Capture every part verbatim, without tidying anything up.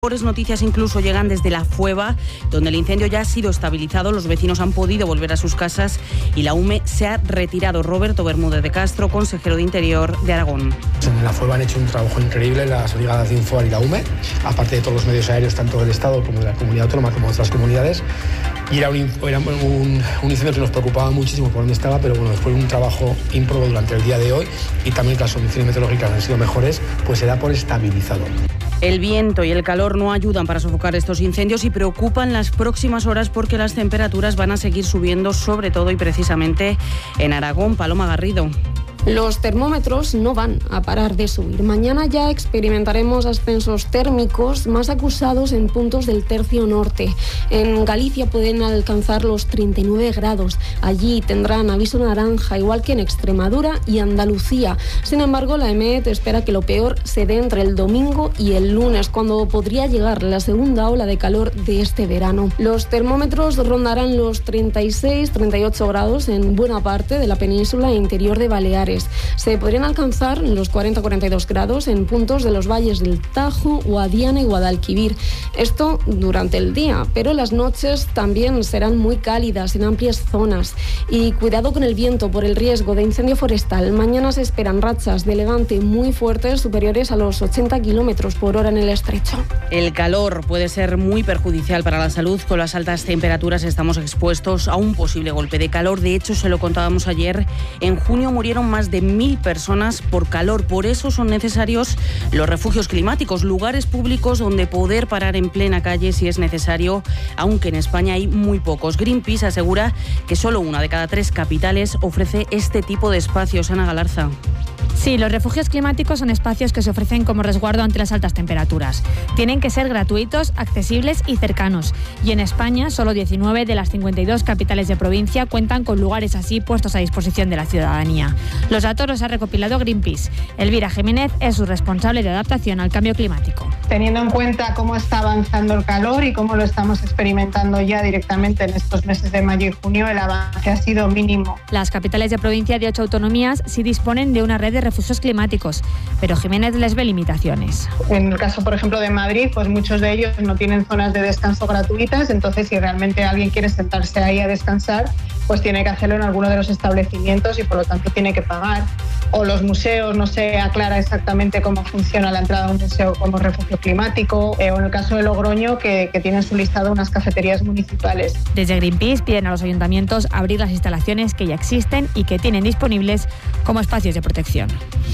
Mejores noticias incluso llegan desde La Fueva, donde el incendio ya ha sido estabilizado, los vecinos han podido volver a sus casas y la U M E se ha retirado. Roberto Bermúdez de Castro, consejero de Interior de Aragón. En La Fueva han hecho un trabajo increíble las brigadas de Infoar y la U M E, aparte de todos los medios aéreos, tanto del Estado como de la comunidad autónoma como de otras comunidades. Y era, un, era un, un incendio que nos preocupaba muchísimo por dónde estaba, pero bueno, después de un trabajo ímprobo durante el día de hoy y también que las condiciones meteorológicas han sido mejores, pues se da por estabilizado. El viento y el calor no ayudan para sofocar estos incendios y preocupan las próximas horas porque las temperaturas van a seguir subiendo, sobre todo y precisamente en Aragón. Paloma Garrido. Los termómetros no van a parar de subir. Mañana ya experimentaremos ascensos térmicos más acusados en puntos del tercio norte. En Galicia pueden alcanzar los treinta y nueve grados. Allí tendrán aviso naranja, igual que en Extremadura y Andalucía. Sin embargo, la E M E T espera que lo peor se dé entre el domingo y el lunes, cuando podría llegar la segunda ola de calor de este verano. Los termómetros rondarán los treinta y seis, treinta y ocho grados en buena parte de la península e interior de Baleares. Se podrían alcanzar los cuarenta a cuarenta y dos grados en puntos de los valles del Tajo, Guadiana y Guadalquivir. Esto durante el día, pero las noches también serán muy cálidas en amplias zonas. Y cuidado con el viento por el riesgo de incendio forestal. Mañana se esperan rachas de levante muy fuertes, superiores a los ochenta kilómetros por hora en el estrecho. El calor puede ser muy perjudicial para la salud. Con las altas temperaturas estamos expuestos a un posible golpe de calor. De hecho, se lo contábamos ayer, en junio murieron más de mil personas por calor. Por eso son necesarios los refugios climáticos, lugares públicos donde poder parar en plena calle si es necesario, aunque en España hay muy pocos. Greenpeace asegura que solo una de cada tres capitales ofrece este tipo de espacios. Ana Galarza. Sí, los refugios climáticos son espacios que se ofrecen como resguardo ante las altas temperaturas. Tienen que ser gratuitos, accesibles y cercanos. Y en España, solo diecinueve de las cincuenta y dos capitales de provincia cuentan con lugares así puestos a disposición de la ciudadanía. Los datos los ha recopilado Greenpeace. Elvira Jiménez es su responsable de adaptación al cambio climático. Teniendo en cuenta cómo está avanzando el calor y cómo lo estamos experimentando ya directamente en estos meses de mayo y junio, el avance ha sido mínimo. Las capitales de provincia de ocho autonomías sí disponen de una red de refugios climáticos, pero Jiménez les ve limitaciones. En el caso, por ejemplo, de Madrid, pues muchos de ellos no tienen zonas de descanso gratuitas, entonces si realmente alguien quiere sentarse ahí a descansar, pues tiene que hacerlo en alguno de los establecimientos y por lo tanto tiene que pagar. O los museos, no se aclara exactamente cómo funciona la entrada a un museo como refugio climático, eh, o en el caso de Logroño, que, que tienen su listado unas cafeterías municipales. Desde Greenpeace piden a los ayuntamientos abrir las instalaciones que ya existen y que tienen disponibles como espacios de protección.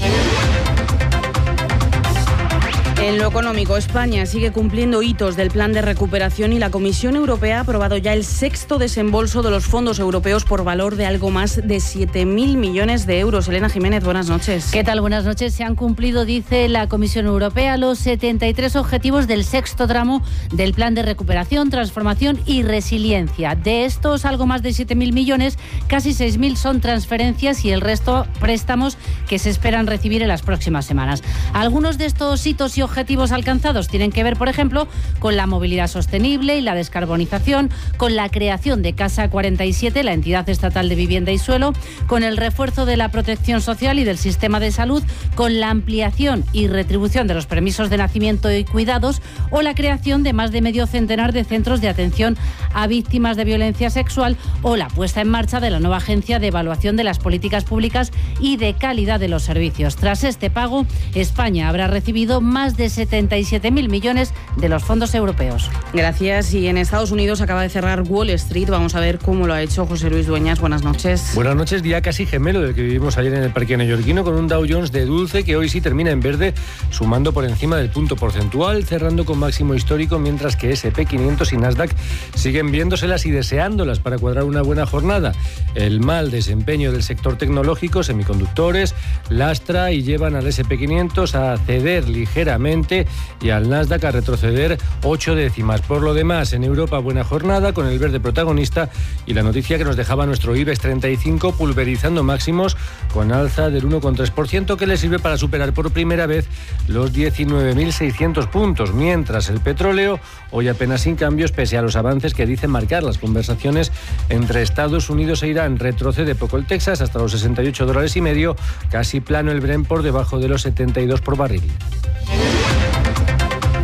En lo económico, España sigue cumpliendo hitos del plan de recuperación y la Comisión Europea ha aprobado ya el sexto desembolso de los fondos europeos por valor de algo más de siete mil millones de euros. Elena Jiménez, buenas noches. ¿Qué tal? Buenas noches. Se han cumplido, dice la Comisión Europea, los setenta y tres objetivos del sexto tramo del plan de recuperación, transformación y resiliencia. De estos, algo más de siete mil millones, casi seis mil son transferencias y el resto préstamos que se esperan recibir en las próximas semanas. Algunos de estos hitos y objetivos alcanzados tienen que ver, por ejemplo, con la movilidad sostenible y la descarbonización, con la creación de Casa cuarenta y siete, la entidad estatal de vivienda y suelo, con el refuerzo de la protección social y del sistema de salud, con la ampliación y retribución de los permisos de nacimiento y cuidados o la creación de más de medio centenar de centros de atención a víctimas de violencia sexual o la puesta en marcha de la nueva agencia de evaluación de las políticas públicas y de calidad de los servicios. Tras este pago, España habrá recibido más de setenta y siete mil millones de los fondos europeos. Gracias. Y en Estados Unidos acaba de cerrar Wall Street. Vamos a ver cómo lo ha hecho José Luis Dueñas. Buenas noches. Buenas noches. Día casi gemelo del que vivimos ayer en el parque neoyorquino, con un Dow Jones de dulce que hoy sí termina en verde, sumando por encima del punto porcentual, cerrando con máximo histórico, mientras que ese pe quinientos y Nasdaq siguen viéndoselas y deseándolas para cuadrar una buena jornada. El mal desempeño del sector tecnológico, semiconductores, lastra y llevan al ese pe quinientos a ceder ligeramente y al Nasdaq a retroceder ocho décimas. Por lo demás, en Europa, buena jornada con el verde protagonista y la noticia que nos dejaba nuestro IBEX treinta y cinco pulverizando máximos con alza del uno coma tres por ciento que le sirve para superar por primera vez los diecinueve mil seiscientos puntos, mientras el petróleo hoy apenas sin cambios pese a los avances que dicen marcar las conversaciones entre Estados Unidos e Irán. Retrocede poco el Texas hasta los sesenta y ocho dólares y medio, casi plano el Brent por debajo de los setenta y dos por barril.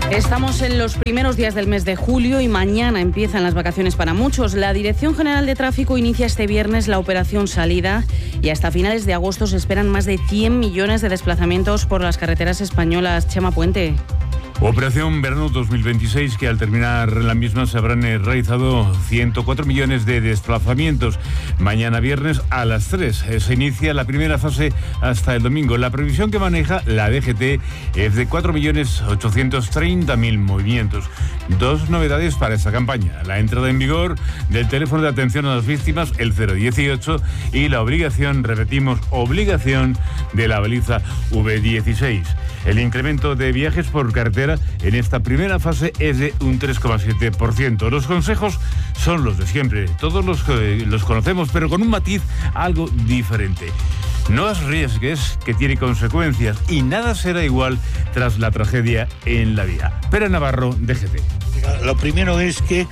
Estamos en los primeros días del mes de julio y mañana empiezan las vacaciones para muchos. La Dirección General de Tráfico inicia este viernes la operación Salida y hasta finales de agosto se esperan más de cien millones de desplazamientos por las carreteras españolas. Chema Puente. Operación Verano dos mil veintiséis, que al terminar la misma se habrán realizado ciento cuatro millones de desplazamientos. Mañana viernes a las tres se inicia la primera fase hasta el domingo. La previsión que maneja la D G T es de cuatro millones ochocientos treinta mil movimientos. Dos novedades para esta campaña: la entrada en vigor del teléfono de atención a las víctimas, el cero dieciocho, y la obligación, repetimos, obligación de la baliza V dieciséis. El incremento de viajes por carretera en esta primera fase es de un tres coma siete por ciento. Los consejos son los de siempre, todos los, los conocemos, pero con un matiz algo diferente. No arriesgues, que tiene consecuencias, y nada será igual tras la tragedia en la vía. Pere Navarro, D G T. Lo primero es que,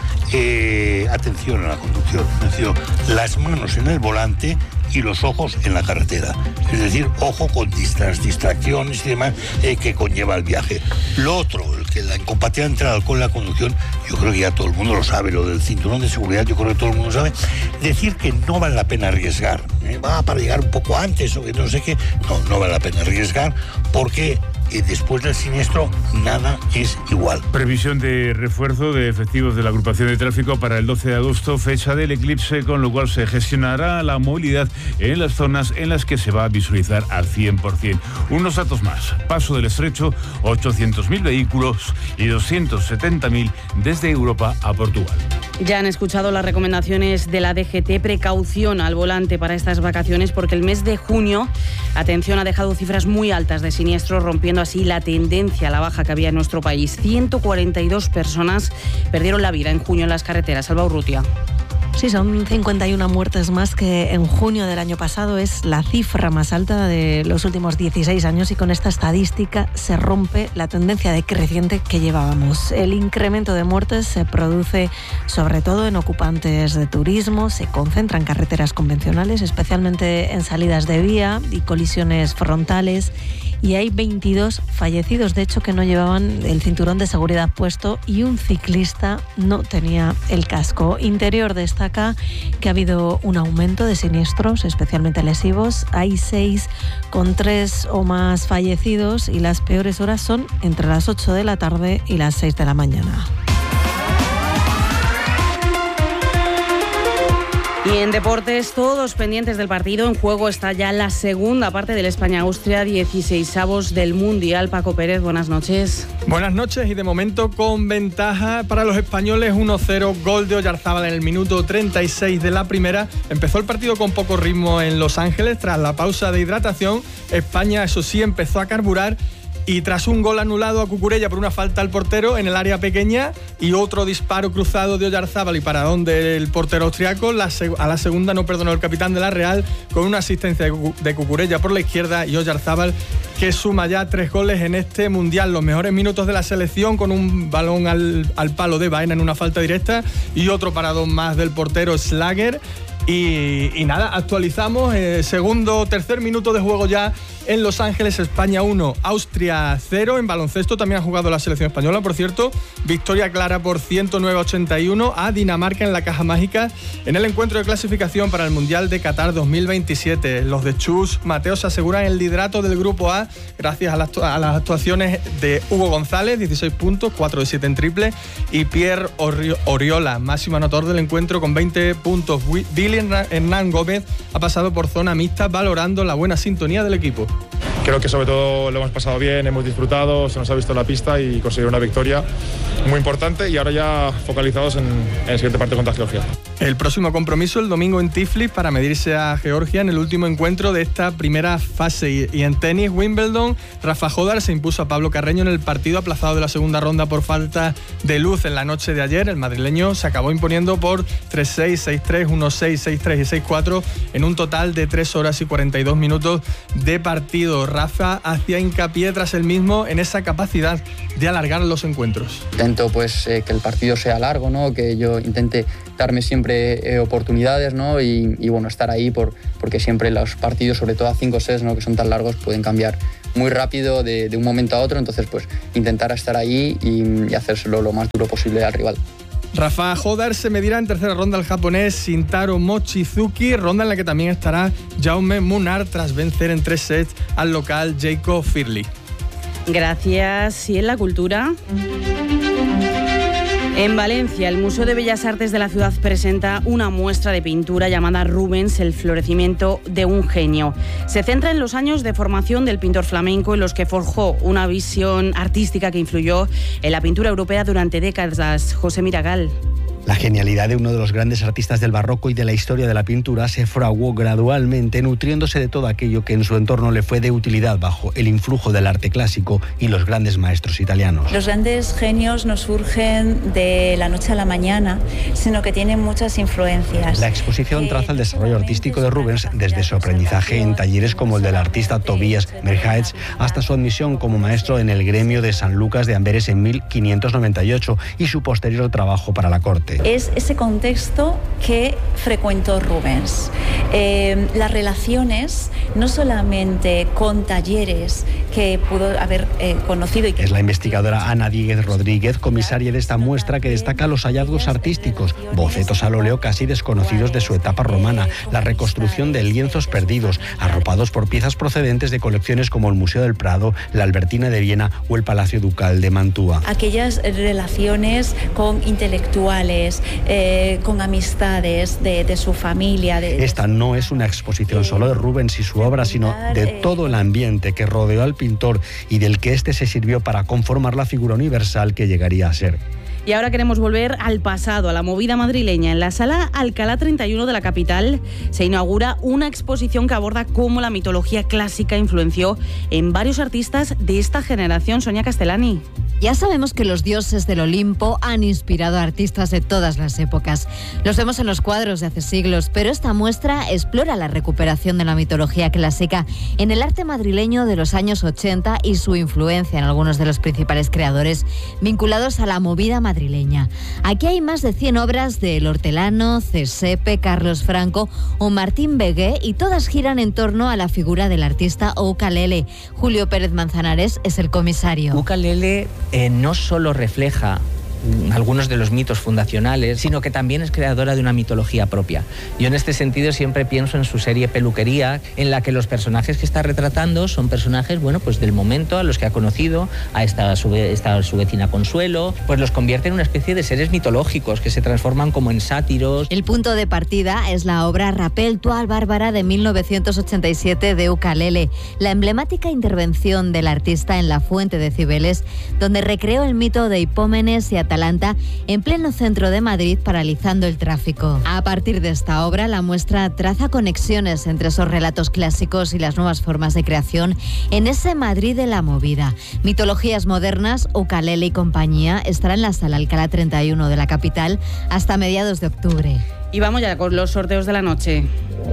eh, atención a la conducción, atención, las manos en el volante y los ojos en la carretera. Es decir, ojo con las distracciones y demás eh, que conlleva el viaje. Lo otro, el que la incompatibilidad entre el alcohol y la conducción, yo creo que ya todo el mundo lo sabe. Lo del cinturón de seguridad, yo creo que todo el mundo sabe. Decir que no vale la pena arriesgar, ¿eh? va para llegar un poco antes o que no sé qué. No, no vale la pena arriesgar porque y después del siniestro nada es igual. Previsión de refuerzo de efectivos de la agrupación de tráfico para el doce de agosto, fecha del eclipse, con lo cual se gestionará la movilidad en las zonas en las que se va a visualizar al cien por ciento. Unos datos más: Paso del Estrecho, ochocientos mil vehículos y doscientos setenta mil desde Europa a Portugal. Ya han escuchado las recomendaciones de la D G T. Precaución al volante para estas vacaciones, porque el mes de junio, atención, ha dejado cifras muy altas de siniestros, rompiendo así la tendencia a la baja que había en nuestro país. ciento cuarenta y dos personas perdieron la vida en junio en las carreteras. Alba Urrutia. Sí, son cincuenta y una muertes más que en junio del año pasado. Es la cifra más alta de los últimos dieciséis años y con esta estadística se rompe la tendencia decreciente que llevábamos. El incremento de muertes se produce sobre todo en ocupantes de turismo, se concentra en carreteras convencionales, especialmente en salidas de vía y colisiones frontales. Y hay veintidós fallecidos, de hecho, que no llevaban el cinturón de seguridad puesto y un ciclista no tenía el casco. Interior destaca que ha habido un aumento de siniestros, especialmente lesivos. Hay seis con tres o más fallecidos y las peores horas son entre las ocho de la tarde y las seis de la mañana. Y en deportes, todos pendientes del partido. En juego está ya la segunda parte del España-Austria, dieciseisavos del Mundial. Paco Pérez, buenas noches. Buenas noches, y de momento con ventaja para los españoles, uno cero, gol de Oyarzábal en el minuto treinta y seis de la primera. Empezó el partido con poco ritmo en Los Ángeles. Tras la pausa de hidratación, España, eso sí, empezó a carburar. Y tras un gol anulado a Cucurella por una falta al portero en el área pequeña y otro disparo cruzado de Oyarzábal y paradón del portero austriaco, la seg- a la segunda no perdonó el capitán de la Real, con una asistencia de, Cu- de Cucurella por la izquierda, y Oyarzábal, que suma ya tres goles en este Mundial. Los mejores minutos de la selección, con un balón al, al palo de Baena en una falta directa y otro paradón más del portero Schlager. Y, y nada, actualizamos, eh, segundo, tercer minuto de juego ya en Los Ángeles. España uno, Austria cero. En baloncesto también ha jugado la selección española, por cierto. Victoria clara por ciento nueve a ochenta y uno a Dinamarca en la Caja Mágica en el encuentro de clasificación para el Mundial de Qatar dos mil veintisiete. Los de Chus Mateo se aseguran el liderato del Grupo A gracias a las, a las actuaciones de Hugo González, dieciséis puntos, cuatro de siete en triple, y Pierre Oriola, máximo anotador del encuentro con veinte puntos. Billy Hernán Gómez ha pasado por zona mixta, valorando la buena sintonía del equipo. Creo que sobre todo lo hemos pasado bien, hemos disfrutado, se nos ha visto la pista y conseguir una victoria muy importante, y ahora ya focalizados en, en el siguiente partido contra Georgia. El próximo compromiso el domingo en Tiflis para medirse a Georgia en el último encuentro de esta primera fase. Y, y en tenis, Wimbledon, Rafa Jodar se impuso a Pablo Carreño en el partido aplazado de la segunda ronda por falta de luz en la noche de ayer. El madrileño se acabó imponiendo por tres seis, seis tres, uno seis, seis tres y seis cuatro en un total de tres horas y cuarenta y dos minutos de partido. Rafa hacía hincapié tras el mismo en esa capacidad de alargar los encuentros. En intento pues eh, que el partido sea largo, ¿no? Que yo intente darme siempre eh, oportunidades, ¿no? Y, y bueno, estar ahí por, porque siempre los partidos, sobre todo a cinco sets, ¿no? Que son tan largos, pueden cambiar muy rápido de, de un momento a otro, entonces pues intentar estar ahí y, y hacérselo lo más duro posible al rival. Rafa Hodar se medirá en tercera ronda al japonés Shintaro Mochizuki, ronda en la que también estará Jaume Munar tras vencer en tres sets al local Jacob Firli. Gracias. ¿Y en la cultura? En Valencia, el Museo de Bellas Artes de la ciudad presenta una muestra de pintura llamada Rubens, el florecimiento de un genio. Se centra en los años de formación del pintor flamenco en los que forjó una visión artística que influyó en la pintura europea durante décadas. José Miragal. La genialidad de uno de los grandes artistas del barroco y de la historia de la pintura se fraguó gradualmente, nutriéndose de todo aquello que en su entorno le fue de utilidad bajo el influjo del arte clásico y los grandes maestros italianos. Los grandes genios no surgen de la noche a la mañana, sino que tienen muchas influencias. La exposición traza el desarrollo artístico de Rubens desde su aprendizaje en talleres como el del artista Tobias Merhaetz hasta su admisión como maestro en el gremio de San Lucas de Amberes en mil quinientos noventa y ocho y su posterior trabajo para la corte. Es ese contexto que frecuentó Rubens. Eh, las relaciones, no solamente con talleres que pudo haber eh, conocido. Y que es la investigadora Ana Díguez Rodríguez, comisaria de esta muestra, que destaca los hallazgos artísticos, bocetos al óleo casi desconocidos de su etapa romana, la reconstrucción de lienzos perdidos, arropados por piezas procedentes de colecciones como el Museo del Prado, la Albertina de Viena o el Palacio Ducal de Mantua. Aquellas relaciones con intelectuales, Eh, con amistades de, de su familia. De, Esta no es una exposición solo de Rubens y su obra, sino de todo el ambiente que rodeó al pintor y del que éste se sirvió para conformar la figura universal que llegaría a ser. Y ahora queremos volver al pasado, a la movida madrileña. En la Sala Alcalá treinta y uno de la capital se inaugura una exposición que aborda cómo la mitología clásica influenció en varios artistas de esta generación. Sonia Castellani. Ya sabemos que los dioses del Olimpo han inspirado a artistas de todas las épocas. Los vemos en los cuadros de hace siglos, pero esta muestra explora la recuperación de la mitología clásica en el arte madrileño de los años ochenta y su influencia en algunos de los principales creadores vinculados a la movida madrileña. Aquí hay más de cien obras de El Hortelano, Cesepe, Carlos Franco o Martín Begué y todas giran en torno a la figura del artista Ukelele. Julio Pérez Manzanares es el comisario. Ukelele eh, no solo refleja algunos de los mitos fundacionales, sino que también es creadora de una mitología propia. Yo en este sentido siempre pienso en su serie Peluquería, en la que los personajes que está retratando son personajes, bueno, pues del momento, a los que ha conocido, a esta su, esta, su vecina Consuelo, pues los convierte en una especie de seres mitológicos que se transforman como en sátiros. El punto de partida es la obra Rappel Toile Bárbara de mil novecientos ochenta y siete de Ukelele, la emblemática intervención del artista en la Fuente de Cibeles, donde recreó el mito de Hipómenes y Atalanta en pleno centro de Madrid, paralizando el tráfico. A partir de esta obra, la muestra traza conexiones entre esos relatos clásicos y las nuevas formas de creación en ese Madrid de la movida. Mitologías modernas, Ukelele y compañía estará en la Sala Alcalá treinta y uno de la capital hasta mediados de octubre. Y vamos ya con los sorteos de la noche.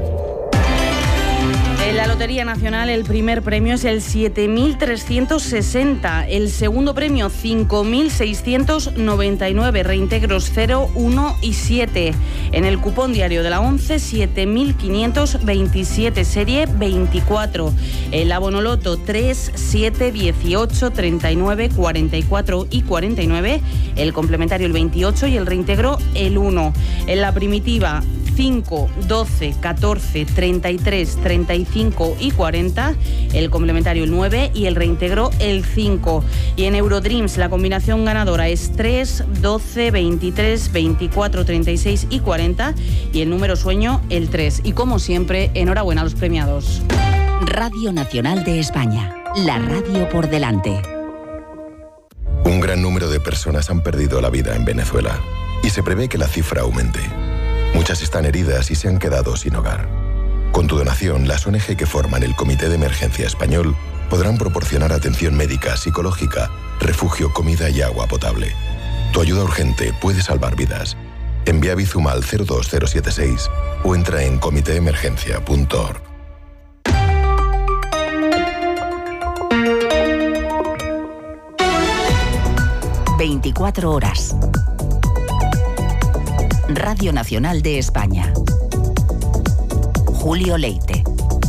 En la Lotería Nacional el primer premio es el siete mil trescientos sesenta, el segundo premio cinco mil seiscientos noventa y nueve, reintegros cero, uno y siete. En el cupón diario de la once, siete mil quinientos veintisiete, serie veinticuatro. El abonoloto tres, siete, dieciocho, treinta y nueve, cuarenta y cuatro y cuarenta y nueve, el complementario el veintiocho y el reintegro el uno. En la primitiva cinco, doce, catorce, treinta y tres, treinta y cinco y cuarenta, el complementario el nueve y el reintegro el cinco. Y en Eurodreams la combinación ganadora es tres, doce, veintitrés, veinticuatro, treinta y seis y cuarenta y el número sueño el tres. Y como siempre, enhorabuena a los premiados. Radio Nacional de España, la radio por delante. Un gran número de personas han perdido la vida en Venezuela y se prevé que la cifra aumente. Muchas están heridas y se han quedado sin hogar. Con tu donación, las O N G que forman el Comité de Emergencia Español podrán proporcionar atención médica, psicológica, refugio, comida y agua potable. Tu ayuda urgente puede salvar vidas. Envía Bizum al cero dos cero siete seis o entra en comité emergencia punto org. veinticuatro horas. Radio Nacional de España. Julio Leite.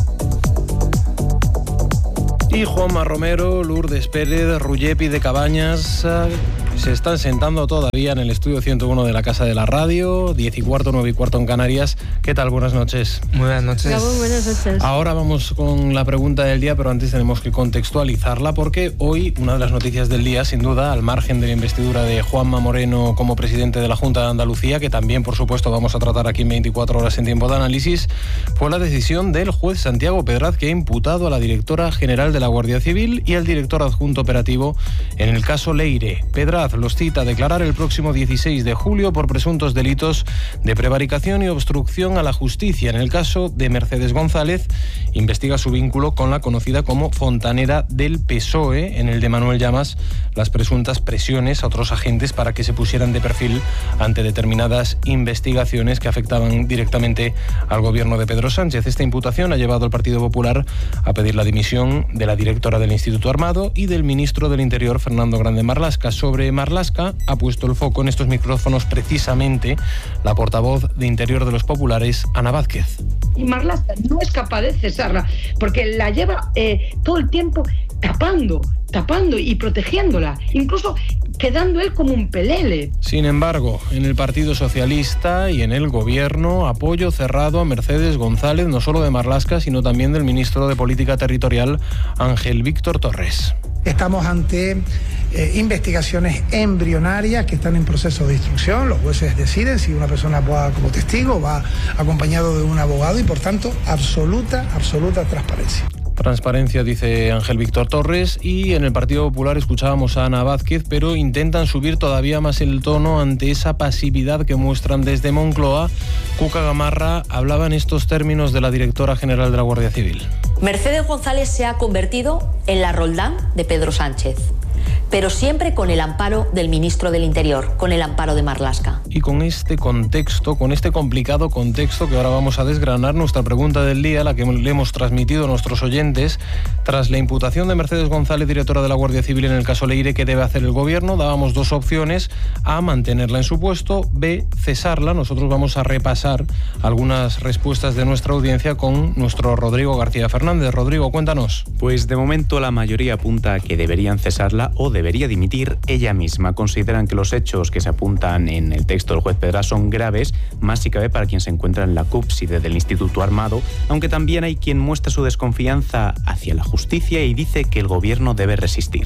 Y Juanma Romero, Lourdes Pérez, Rullepi de Cabañas se están sentando todavía en el estudio ciento uno de la Casa de la Radio, diez y cuarto, nueve y cuarto en Canarias. ¿Qué tal? Buenas noches. Muy buenas noches. Gabón, buenas noches. Ahora vamos con la pregunta del día, pero antes tenemos que contextualizarla porque hoy una de las noticias del día, sin duda, al margen de la investidura de Juanma Moreno como presidente de la Junta de Andalucía, que también, por supuesto, vamos a tratar aquí en veinticuatro horas en tiempo de análisis, fue la decisión del juez Santiago Pedraz, que ha imputado a la directora general de la Guardia Civil y al director adjunto operativo en el caso Leire. Pedraz los cita a declarar el próximo dieciséis de julio por presuntos delitos de prevaricación y obstrucción a la justicia. En el caso de Mercedes González, investiga su vínculo con la conocida como fontanera del P S O E. En el de Manuel Llamas, las presuntas presiones a otros agentes para que se pusieran de perfil ante determinadas investigaciones que afectaban directamente al gobierno de Pedro Sánchez. Esta imputación ha llevado al Partido Popular a pedir la dimisión de la directora del Instituto Armado y del ministro del Interior, Fernando Grande Marlaska. Sobre Marlaska ha puesto el foco en estos micrófonos precisamente la portavoz de Interior de los Populares, Ana Vázquez. Y Marlaska no es capaz de cesarla porque la lleva eh, todo el tiempo tapando, tapando y protegiéndola, incluso quedando él como un pelele. Sin embargo, en el Partido Socialista y en el Gobierno, apoyo cerrado a Mercedes González, no solo de Marlaska, sino también del ministro de Política Territorial, Ángel Víctor Torres. Estamos ante eh, investigaciones embrionarias que están en proceso de instrucción. Los jueces deciden si una persona va como testigo, va acompañado de un abogado y, por tanto, absoluta, absoluta transparencia. Transparencia, dice Ángel Víctor Torres. Y en el Partido Popular escuchábamos a Ana Vázquez, pero intentan subir todavía más el tono ante esa pasividad que muestran desde Moncloa. Cuca Gamarra hablaba en estos términos de la directora general de la Guardia Civil. Mercedes González se ha convertido en la Roldán de Pedro Sánchez, pero siempre con el amparo del ministro del Interior, con el amparo de Marlaska. Y con este contexto, con este complicado contexto que ahora vamos a desgranar, nuestra pregunta del día, la que le hemos transmitido a nuestros oyentes, tras la imputación de Mercedes González, directora de la Guardia Civil en el caso Leire, ¿qué debe hacer el gobierno? Dábamos dos opciones: A, mantenerla en su puesto; B, cesarla. Nosotros vamos a repasar algunas respuestas de nuestra audiencia con nuestro Rodrigo García Fernández. Rodrigo, cuéntanos. Pues de momento la mayoría apunta a que deberían cesarla o debería dimitir ella misma. Consideran que los hechos que se apuntan en el texto del juez Pedraz son graves, más si cabe para quien se encuentra en la cúpside del Instituto Armado, aunque también hay quien muestra su desconfianza hacia la justicia y dice que el gobierno debe resistir.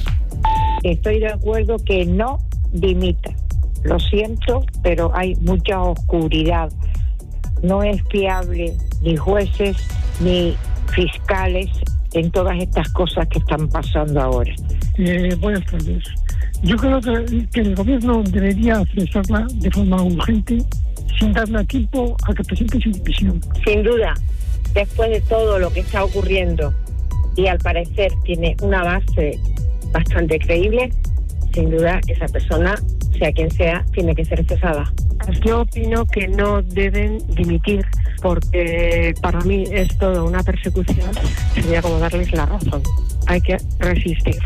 Estoy de acuerdo que no dimita. Lo siento, pero hay mucha oscuridad. No es fiable ni jueces ni fiscales en todas estas cosas que están pasando ahora. Eh, buenas tardes. Yo creo que, que el gobierno debería cesarla de forma urgente, sin darle tiempo a que presente su dimisión. Sin duda, después de todo lo que está ocurriendo, y al parecer tiene una base bastante creíble, sin duda esa persona, sea quien sea, tiene que ser cesada. Yo opino que no deben dimitir, porque para mí es toda una persecución. Sería como darles la razón. Hay que resistir.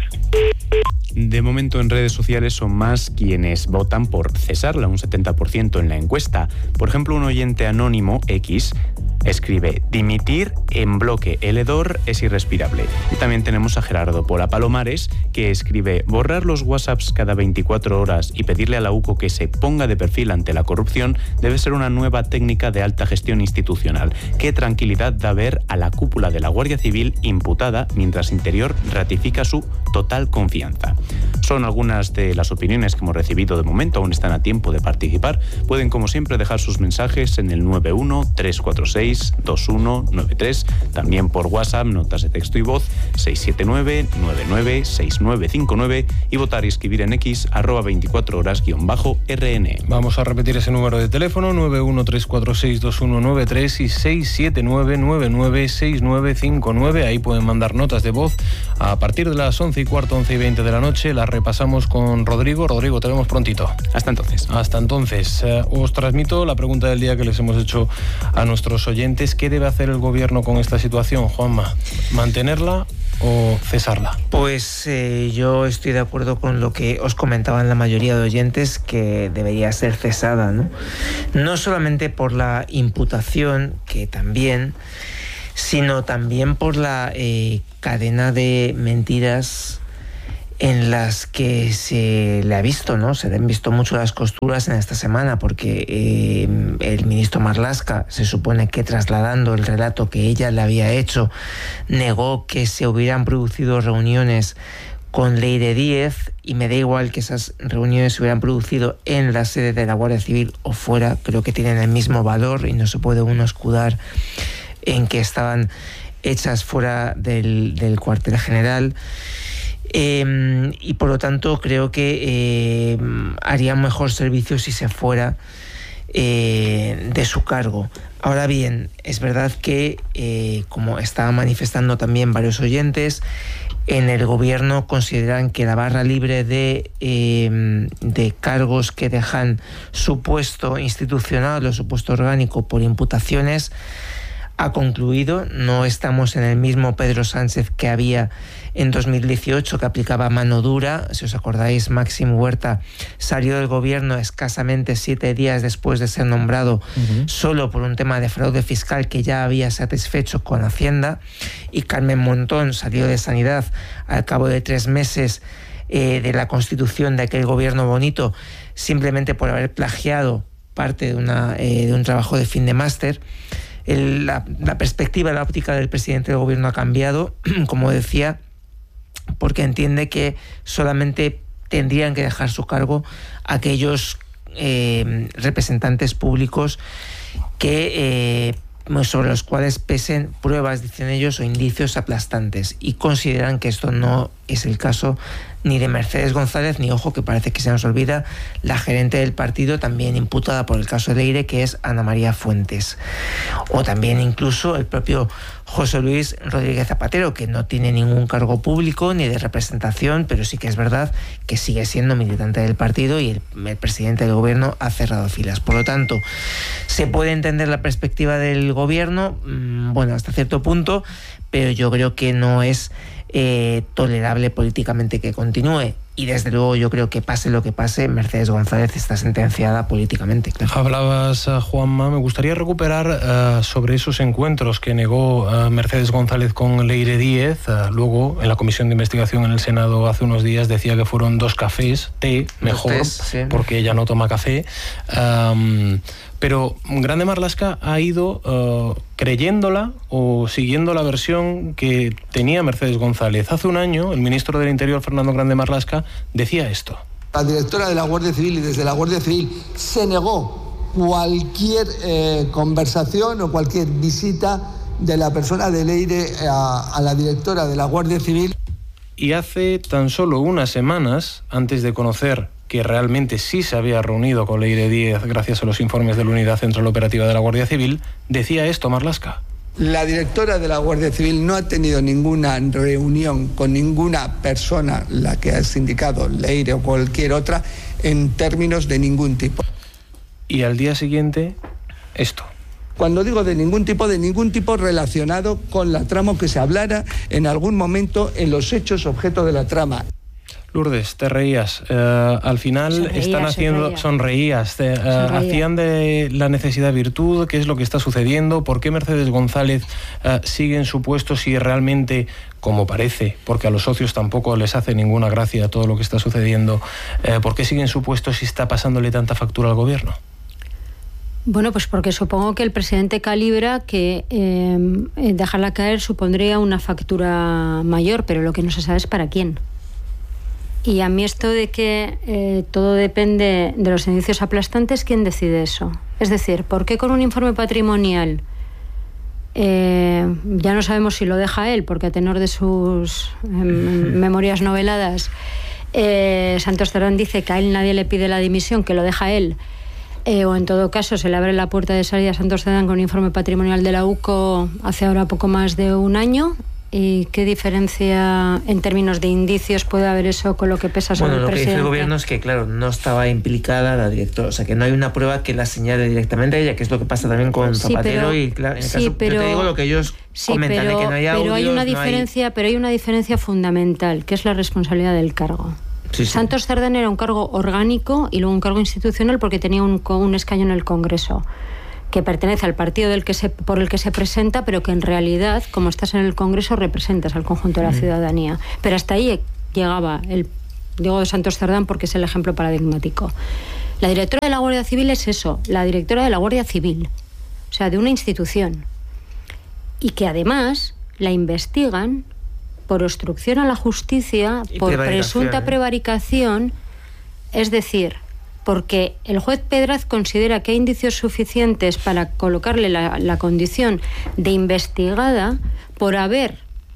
De momento en redes sociales son más quienes votan por cesarla, un setenta por ciento en la encuesta. Por ejemplo, un oyente anónimo, X, escribe: dimitir en bloque, el hedor es irrespirable. Y también tenemos a Gerardo Pola Palomares, que escribe: borrar los WhatsApps cada veinticuatro horas y pedirle a la U C O que se ponga de perfil ante la corrupción debe ser una nueva técnica de alta gestión institucional. Qué tranquilidad da ver a la cúpula de la Guardia Civil imputada mientras Interior ratifica su total confianza. Son algunas de las opiniones que hemos recibido de momento, aún están a tiempo de participar. Pueden, como siempre, dejar sus mensajes en el nueve uno tres cuatro seis dos uno nueve tres, también por WhatsApp, notas de texto y voz seis siete nueve nueve nueve seis nueve cinco nueve y votar y escribir en X arroba veinticuatro horas guión bajo R N. Vamos a repetir ese número de teléfono: nueve uno tres cuatro seis dos uno nueve tres y seis siete nueve nueve nueve seis nueve cinco nueve. Ahí pueden mandar notas de voz a partir de las once y cuarto, once y veinte de la noche. Las repasamos con Rodrigo. Rodrigo, te vemos prontito. Hasta entonces. Hasta entonces. Eh, os transmito la pregunta del día que les hemos hecho a nuestros oyentes. ¿Qué debe hacer el gobierno con esta situación, Juanma? ¿Mantenerla o cesarla? Pues eh, yo estoy de acuerdo con lo que os comentaban la mayoría de oyentes, que debería ser cesada, ¿no? No solamente por la imputación, que también, sino también por la eh, cadena de mentiras en las que se le ha visto, ¿no? Se le han visto mucho las costuras en esta semana, porque eh, el ministro Marlaska se supone que, trasladando el relato que ella le había hecho, negó que se hubieran producido reuniones con Leire Díez, y me da igual que esas reuniones se hubieran producido en la sede de la Guardia Civil o fuera, creo que tienen el mismo valor y no se puede uno escudar en que estaban hechas fuera del, del cuartel general. Eh, y por lo tanto creo que eh, haría un mejor servicio si se fuera eh, de su cargo. Ahora bien, es verdad que, eh, como estaban manifestando también varios oyentes, en el gobierno consideran que la barra libre de, eh, de cargos que dejan su puesto institucional o su puesto orgánico por imputaciones ha concluido. No estamos en el mismo Pedro Sánchez que había en dos mil dieciocho, que aplicaba mano dura. Si os acordáis, Máximo Huerta salió del gobierno escasamente siete días después de ser nombrado, uh-huh. solo por un tema de fraude fiscal que ya había satisfecho con Hacienda, y Carmen Montón salió de Sanidad al cabo de tres meses eh, de la constitución de aquel gobierno bonito, simplemente por haber plagiado parte de, una, eh, de un trabajo de fin de máster. El, la, la perspectiva, la óptica del presidente del gobierno ha cambiado, como decía, porque entiende que solamente tendrían que dejar su cargo aquellos eh, representantes públicos que eh, sobre los cuales pesen pruebas, dicen ellos, o indicios aplastantes, y consideran que esto no es el caso ni de Mercedes González, ni, ojo, que parece que se nos olvida, la gerente del partido, también imputada por el caso de Leire, que es Ana María Fuentes. O también incluso el propio José Luis Rodríguez Zapatero, que no tiene ningún cargo público ni de representación, pero sí que es verdad que sigue siendo militante del partido, y el, el presidente del gobierno ha cerrado filas. Por lo tanto, se puede entender la perspectiva del gobierno, mmm, bueno, hasta cierto punto, pero yo creo que no es Eh, tolerable políticamente que continúe, y desde luego yo creo que pase lo que pase, Mercedes González está sentenciada políticamente. Claro. Hablabas, uh, Juanma, me gustaría recuperar uh, sobre esos encuentros que negó uh, Mercedes González con Leire Díez. Uh, luego, en la comisión de investigación en el Senado hace unos días decía que fueron dos cafés, té, mejor, tés, sí. porque ella no toma café. Um, Pero Grande Marlaska ha ido uh, creyéndola o siguiendo la versión que tenía Mercedes González. Hace un año, el ministro del Interior, Fernando Grande Marlaska, decía esto. La directora de la Guardia Civil, y desde la Guardia Civil se negó cualquier eh, conversación o cualquier visita de la persona de Leire a, a la directora de la Guardia Civil. Y hace tan solo unas semanas, antes de conocer que realmente sí se había reunido con Leire Díez gracias a los informes de la Unidad Central Operativa de la Guardia Civil, decía esto Marlaska. La directora de la Guardia Civil no ha tenido ninguna reunión con ninguna persona, la que has indicado, Leire o cualquier otra, en términos de ningún tipo. Y al día siguiente, esto. Cuando digo de ningún tipo, de ningún tipo relacionado con la trama, que se hablara en algún momento en los hechos objeto de la trama. Lourdes, te reías. Uh, al final sonreía, están haciendo... Sonreía. Sonreías. Uh, sonreía. Hacían de la necesidad virtud. ¿Qué es lo que está sucediendo? ¿Por qué Mercedes González uh, sigue en su puesto si realmente, como parece, porque a los socios tampoco les hace ninguna gracia todo lo que está sucediendo, uh, ¿por qué sigue en su puesto si está pasándole tanta factura al gobierno? Bueno, pues porque supongo que el presidente calibra que eh, dejarla caer supondría una factura mayor, pero lo que no se sabe es para quién. Y a mí esto de que eh, todo depende de los indicios aplastantes, ¿quién decide eso? Es decir, ¿por qué con un informe patrimonial eh, ya no sabemos si lo deja él, porque a tenor de sus eh, memorias noveladas eh, Santos Cerdán dice que a él nadie le pide la dimisión, que lo deja él, eh, o en todo caso se le abre la puerta de salida a Santos Cerdán con un informe patrimonial de la U C O hace ahora poco más de un año? ¿Y qué diferencia en términos de indicios puede haber eso con lo que pesa sobre bueno, el presidente? Bueno, lo que dice el gobierno es que, claro, no estaba implicada la directora, o sea, que no hay una prueba que la señale directamente a ella, que es lo que pasa también con sí, Zapatero pero, y, claro, en el sí, caso, pero, yo te digo lo que ellos sí, comentan, pero, de que no hay audios, pero hay una no diferencia, hay... pero hay una diferencia fundamental, que es la responsabilidad del cargo. Sí, sí. Santos Cerdán era un cargo orgánico y luego un cargo institucional porque tenía un, un escaño en el Congreso, que pertenece al partido del que se, por el que se presenta, pero que en realidad, como estás en el Congreso, representas al conjunto de la ciudadanía. Pero hasta ahí llegaba el digo de Santos Cerdán porque es el ejemplo paradigmático. La directora de la Guardia Civil es eso, la directora de la Guardia Civil, o sea, de una institución, y que además la investigan por obstrucción a la justicia, y por prevaricación, presunta ¿eh? prevaricación, es decir, porque el juez Pedraz considera que hay indicios suficientes para colocarle la, la condición de investigada por haber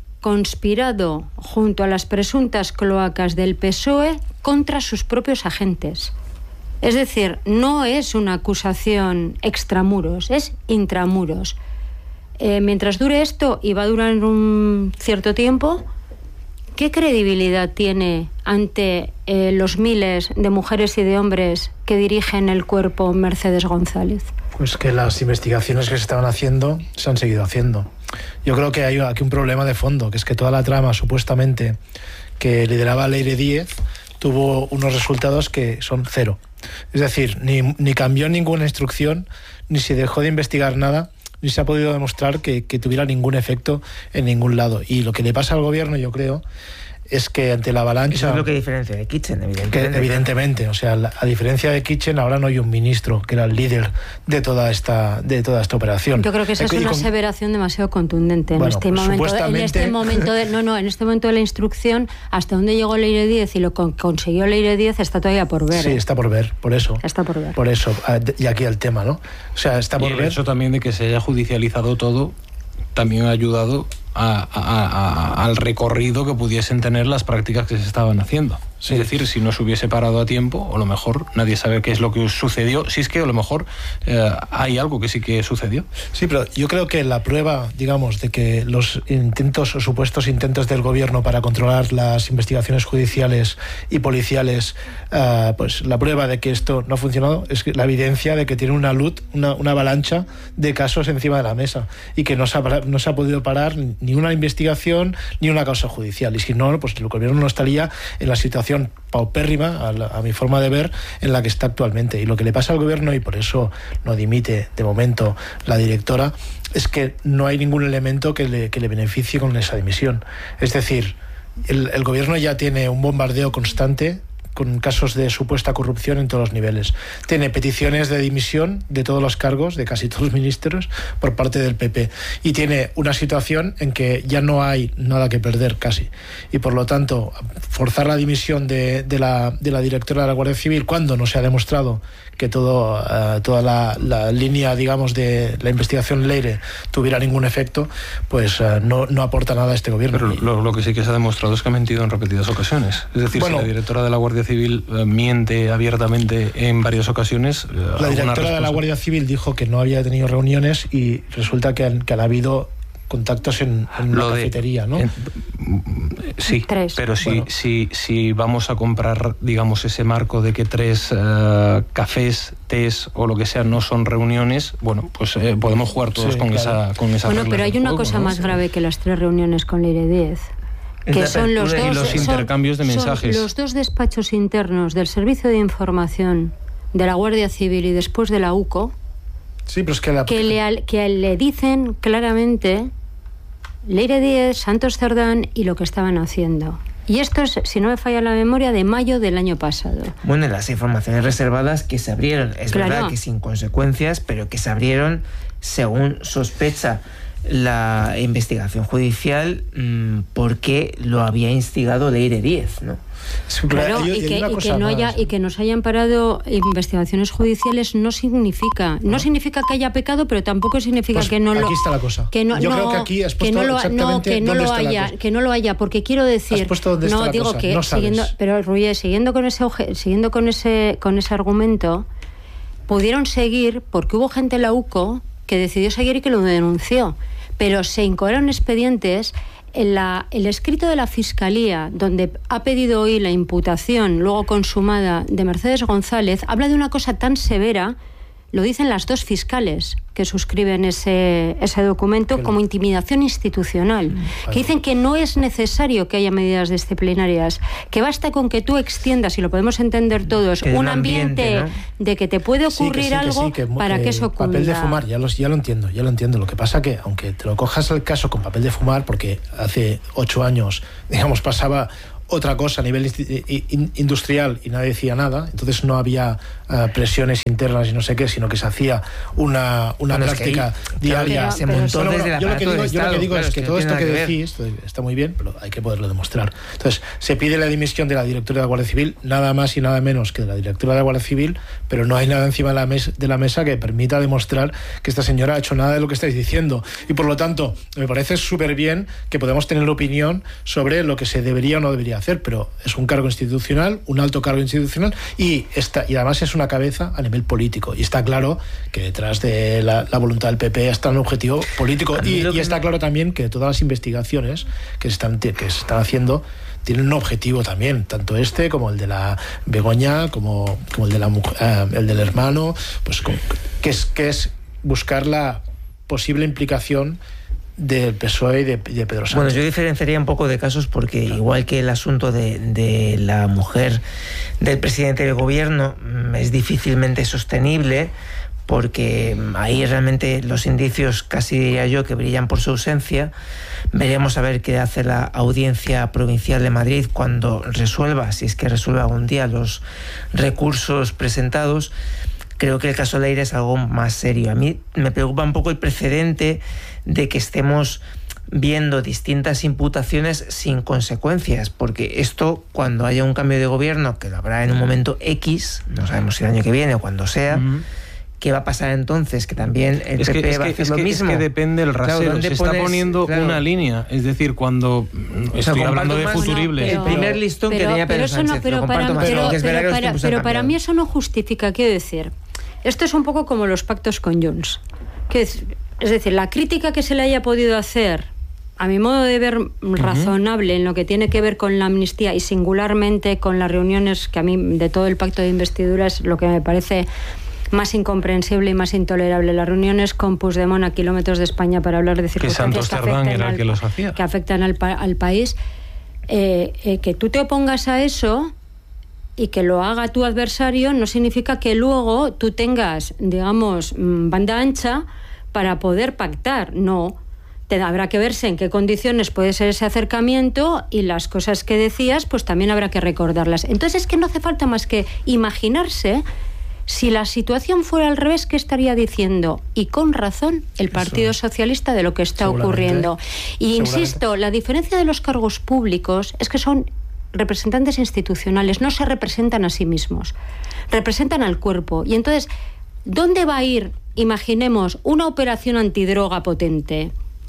conspirado junto a las presuntas cloacas del P S O E contra sus propios agentes. Es decir, no es una acusación extramuros, es intramuros. Eh, mientras dure esto, y va a durar un cierto tiempo, ¿qué credibilidad tiene ante eh, los miles de mujeres y de hombres que dirigen el cuerpo Mercedes González? Pues que las investigaciones que se estaban haciendo se han seguido haciendo. Yo creo que hay aquí un problema de fondo, que es que toda la trama supuestamente que lideraba Leire Díez tuvo unos resultados que son cero. Es decir, ni, ni cambió ninguna instrucción, ni se dejó de investigar nada, ni se ha podido demostrar que, que tuviera ningún efecto en ningún lado. Y lo que le pasa al gobierno, yo creo, es que ante la avalancha... Eso es lo que diferencia de Kitchen, evidentemente. Que, evidentemente, o sea, la, a diferencia de Kitchen, ahora no hay un ministro que era el líder de toda esta, de toda esta operación. Yo creo que esa es una con... aseveración demasiado contundente bueno, en este pues momento. supuestamente... En este momento de, no, no, en este momento de la instrucción, hasta dónde llegó Leire Díez y lo con, consiguió Leire Díez está todavía por ver. Sí, ¿eh? está por ver, por eso. Está por ver. Por eso, y aquí el tema, ¿no? O sea, está por y el ver. hecho también de que se haya judicializado todo también ha ayudado a, a, a, al recorrido que pudiesen tener las prácticas que se estaban haciendo. Sí. Es decir, si no se hubiese parado a tiempo, a lo mejor nadie sabe qué es lo que sucedió. Si es que a lo mejor eh, hay algo que sí que sucedió. Sí, pero yo creo que la prueba, digamos, de que los intentos o supuestos intentos del gobierno para controlar las investigaciones judiciales y policiales, uh, pues la prueba de que esto no ha funcionado es la evidencia de que tiene una luz, una, una avalancha de casos encima de la mesa y que no se ha, no se ha podido parar ni una investigación ni una causa judicial. Y si no, pues el gobierno no estaría en la situación paupérrima, a, la, a mi forma de ver, en la que está actualmente. Y lo que le pasa al gobierno, y por eso no dimite de momento la directora, es que no hay ningún elemento que le, que le beneficie con esa dimisión. Es decir, el, el gobierno ya tiene un bombardeo constante con casos de supuesta corrupción en todos los niveles. Tiene peticiones de dimisión de todos los cargos, de casi todos los ministros, por parte del P P. Y tiene una situación en que ya no hay nada que perder casi. Y por lo tanto, forzar la dimisión de, de, la, de la directora de la Guardia Civil cuando no se ha demostrado que todo, uh, toda la, la línea, digamos, de la investigación Leire tuviera ningún efecto, pues uh, no, no aporta nada a este gobierno. Pero lo, lo que sí que se ha demostrado es que ha mentido en repetidas ocasiones. Es decir, bueno, si la directora de la Guardia Civil uh, miente abiertamente en varias ocasiones... Uh, la directora de la Guardia Civil dijo que no había tenido reuniones y resulta que han, que han habido contactos en, en una cafetería, ¿no? En, sí, tres. Pero si, bueno. si, si vamos a comprar, digamos, ese marco de que tres uh, cafés, tés o lo que sea no son reuniones, bueno, pues eh, podemos jugar todos sí, con, claro. esa, con esa Bueno, pero hay una juego, cosa ¿no? más grave que las tres reuniones con Leire Díez, que son los dos, y los intercambios de mensajes. Son los dos despachos internos del Servicio de Información de la Guardia Civil y después de la U C O, sí, pero es que, la... que, le, que le dicen claramente Leire Díez, Santos Cerdán y lo que estaban haciendo. Y esto es, si no me falla la memoria, de mayo del año pasado. Bueno, las informaciones reservadas que se abrieron, es claro. verdad que sin consecuencias, pero que se abrieron según sospecha la investigación judicial mmm, porque lo había instigado Leire Díez, ¿no? Claro, y, que, y, que no haya, y que nos hayan parado investigaciones judiciales no significa no, no significa que haya pecado, pero tampoco significa pues que no lo aquí está la cosa. Que no, Yo no, creo que aquí has puesto que no lo, exactamente no, que no dónde lo está haya, la cosa. que no lo haya, porque quiero decir, has puesto dónde está no la digo cosa. que no siguiendo, pero Ruye, siguiendo con ese siguiendo con ese con ese argumento, pudieron seguir porque hubo gente en la U C O que decidió seguir y que lo denunció, pero se incoaron expedientes la, el escrito de la Fiscalía, donde ha pedido hoy la imputación, luego consumada, de Mercedes González, habla de una cosa tan severa, lo dicen las dos fiscales que suscriben ese, ese documento, como intimidación institucional, mm, que dicen que no es necesario que haya medidas disciplinarias, que basta con que tú extiendas, y lo podemos entender todos, un, un ambiente, ambiente ¿no? de que te puede ocurrir sí, que sí, algo que sí, que, para que, que eso cunda. Papel de fumar, ya, los, ya lo entiendo, ya lo entiendo. Lo que pasa que, aunque te lo cojas al caso con papel de fumar, porque hace ocho años, digamos, pasaba otra cosa a nivel industrial y nadie decía nada, entonces no había uh, presiones internas y no sé qué, sino que se hacía una, una bueno, práctica es que ahí, diaria. Claro, se montó bueno, desde bueno, yo, lo que digo, yo lo que digo claro, es que, que todo esto que, que decís está muy bien, pero hay que poderlo demostrar. Entonces, se pide la dimisión de la directora de la Guardia Civil, nada más y nada menos que de la directora de la Guardia Civil, pero no hay nada encima de la, mes, de la mesa que permita demostrar que esta señora ha hecho nada de lo que estáis diciendo. Y por lo tanto, me parece súper bien que podamos tener opinión sobre lo que se debería o no debería hacer, pero es un cargo institucional, un alto cargo institucional, y, está, y además es una cabeza a nivel político. Y está claro que detrás de la, la voluntad del P P está un objetivo político. Y, y está claro también que todas las investigaciones que se están, que se están haciendo tienen un objetivo también, tanto este como el de la Begoña, como, como el, de la, uh, el del hermano, pues como, que, es, que es buscar la posible implicación del P S O E y de, de Pedro Sánchez. Bueno, yo diferenciaría un poco de casos porque igual que el asunto de, de la mujer del presidente del gobierno es difícilmente sostenible, porque ahí realmente los indicios, casi diría yo, que brillan por su ausencia. Veremos a ver qué hace la Audiencia Provincial de Madrid cuando resuelva, si es que resuelve algún día, los recursos presentados. Creo que el caso Leire es algo más serio. A mí me preocupa un poco el precedente de que estemos viendo distintas imputaciones sin consecuencias, porque esto, cuando haya un cambio de gobierno, que lo habrá en un momento X, no sabemos si el año que viene o cuando sea, uh-huh. ¿qué va a pasar entonces? Que también el es P P que, es va que, a hacer es lo que, mismo. Es que depende el rasero. Claro, se está pones, poniendo claro. una línea. Es decir, cuando o sea, estoy hablando de futuribles. No, pero, el primer listón pero, que tenía Pedro pero Sánchez. No, pero lo para, comparto pero, más, pero, es verdad pero, que para, pero para mí eso no justifica, quiero decir, esto es un poco como los pactos con Junts. Que es, es decir, la crítica que se le haya podido hacer, a mi modo de ver, uh-huh. razonable en lo que tiene que ver con la amnistía y singularmente con las reuniones, que a mí de todo el pacto de investidura es lo que me parece más incomprensible y más intolerable, las reuniones con Puigdemont a kilómetros de España para hablar de circunstancias que, que afectan, era al, que los hacía. que afectan al, al país, eh, eh, que tú te opongas a eso y que lo haga tu adversario no significa que luego tú tengas, digamos, banda ancha para poder pactar. No, te, habrá que verse en qué condiciones puede ser ese acercamiento, y las cosas que decías pues también habrá que recordarlas. Entonces es que no hace falta más que imaginarse si la situación fuera al revés, ¿qué estaría diciendo? Y con razón el Partido Eso, Socialista de lo que está ocurriendo. Y insisto, la diferencia de los cargos públicos es que son representantes institucionales, no se representan a sí mismos, representan al cuerpo. Y entonces, ¿dónde va a ir, imaginemos, una operación antidroga potente?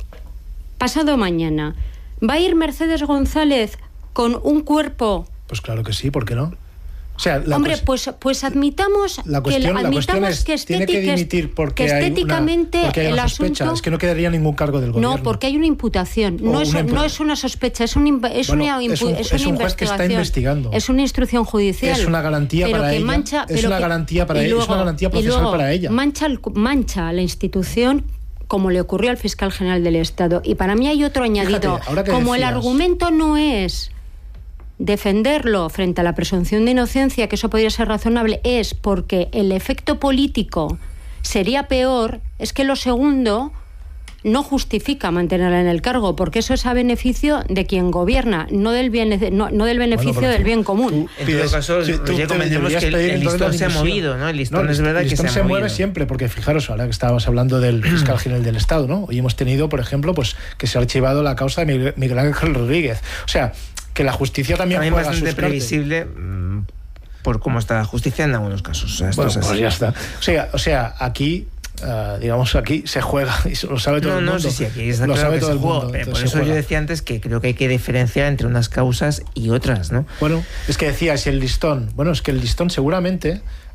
Pasado mañana, ¿va a ir Mercedes González con un cuerpo? Pues claro que sí, ¿por qué no? O sea, la Hombre, pues, pues admitamos la cuestión, que, la cuestión es, que, tiene que dimitir porque que estéticamente hay una, porque hay una el sospecha. asunto... Es que no quedaría ningún cargo del gobierno. No, porque hay una imputación. No, es, no es una sospecha, es, un, es bueno, una, es un, es es una un juez que está investigando. Es una instrucción judicial. Es una garantía pero para que ella. Mancha, es, una que, garantía para ella luego, es una garantía procesal luego, para ella. Mancha, mancha la institución, como le ocurrió al fiscal general del Estado. Y para mí hay otro añadido. Fíjate, como decías, el argumento no es defenderlo frente a la presunción de inocencia, que eso podría ser razonable, es porque el efecto político sería peor, es que lo segundo no justifica mantenerla en el cargo, porque eso es a beneficio de quien gobierna, no del bien, no, no del beneficio bueno, del bien común. En todo caso, sí, ya comentemos que el, el listón se ha movido, ¿no? El listón no, es verdad el listón que se, se ha mueve movido. siempre, porque fijaros, ahora que estábamos hablando del fiscal general del Estado, ¿no? Hoy hemos tenido, por ejemplo, pues que se ha archivado la causa de Miguel Ángel Rodríguez. O sea, que la justicia también juega juega bastante sus previsible mmm, por cómo está la justicia en algunos casos. O sea, esto bueno, es así. pues ya está. O sea, o sea aquí, uh, digamos, aquí se juega y lo sabe todo no, el mundo. No, sí, sí, aquí está lo claro sabe que todo se el juega, mundo. Pero por eso yo decía antes que creo que hay que diferenciar entre unas causas y otras, ¿no? Bueno, es que decía, si el listón, bueno, es que el listón seguramente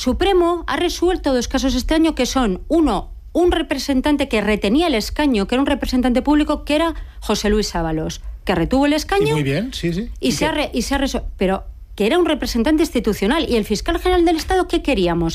Supremo ha resuelto dos casos este año que son, uno, un representante que retenía el escaño, que era un representante público, que era José Luis Ábalos, que retuvo el escaño. Y muy bien, sí, sí. Y, y se, ha re, y se ha resuelto. Pero que era un representante institucional. ¿Y el fiscal general del Estado qué queríamos?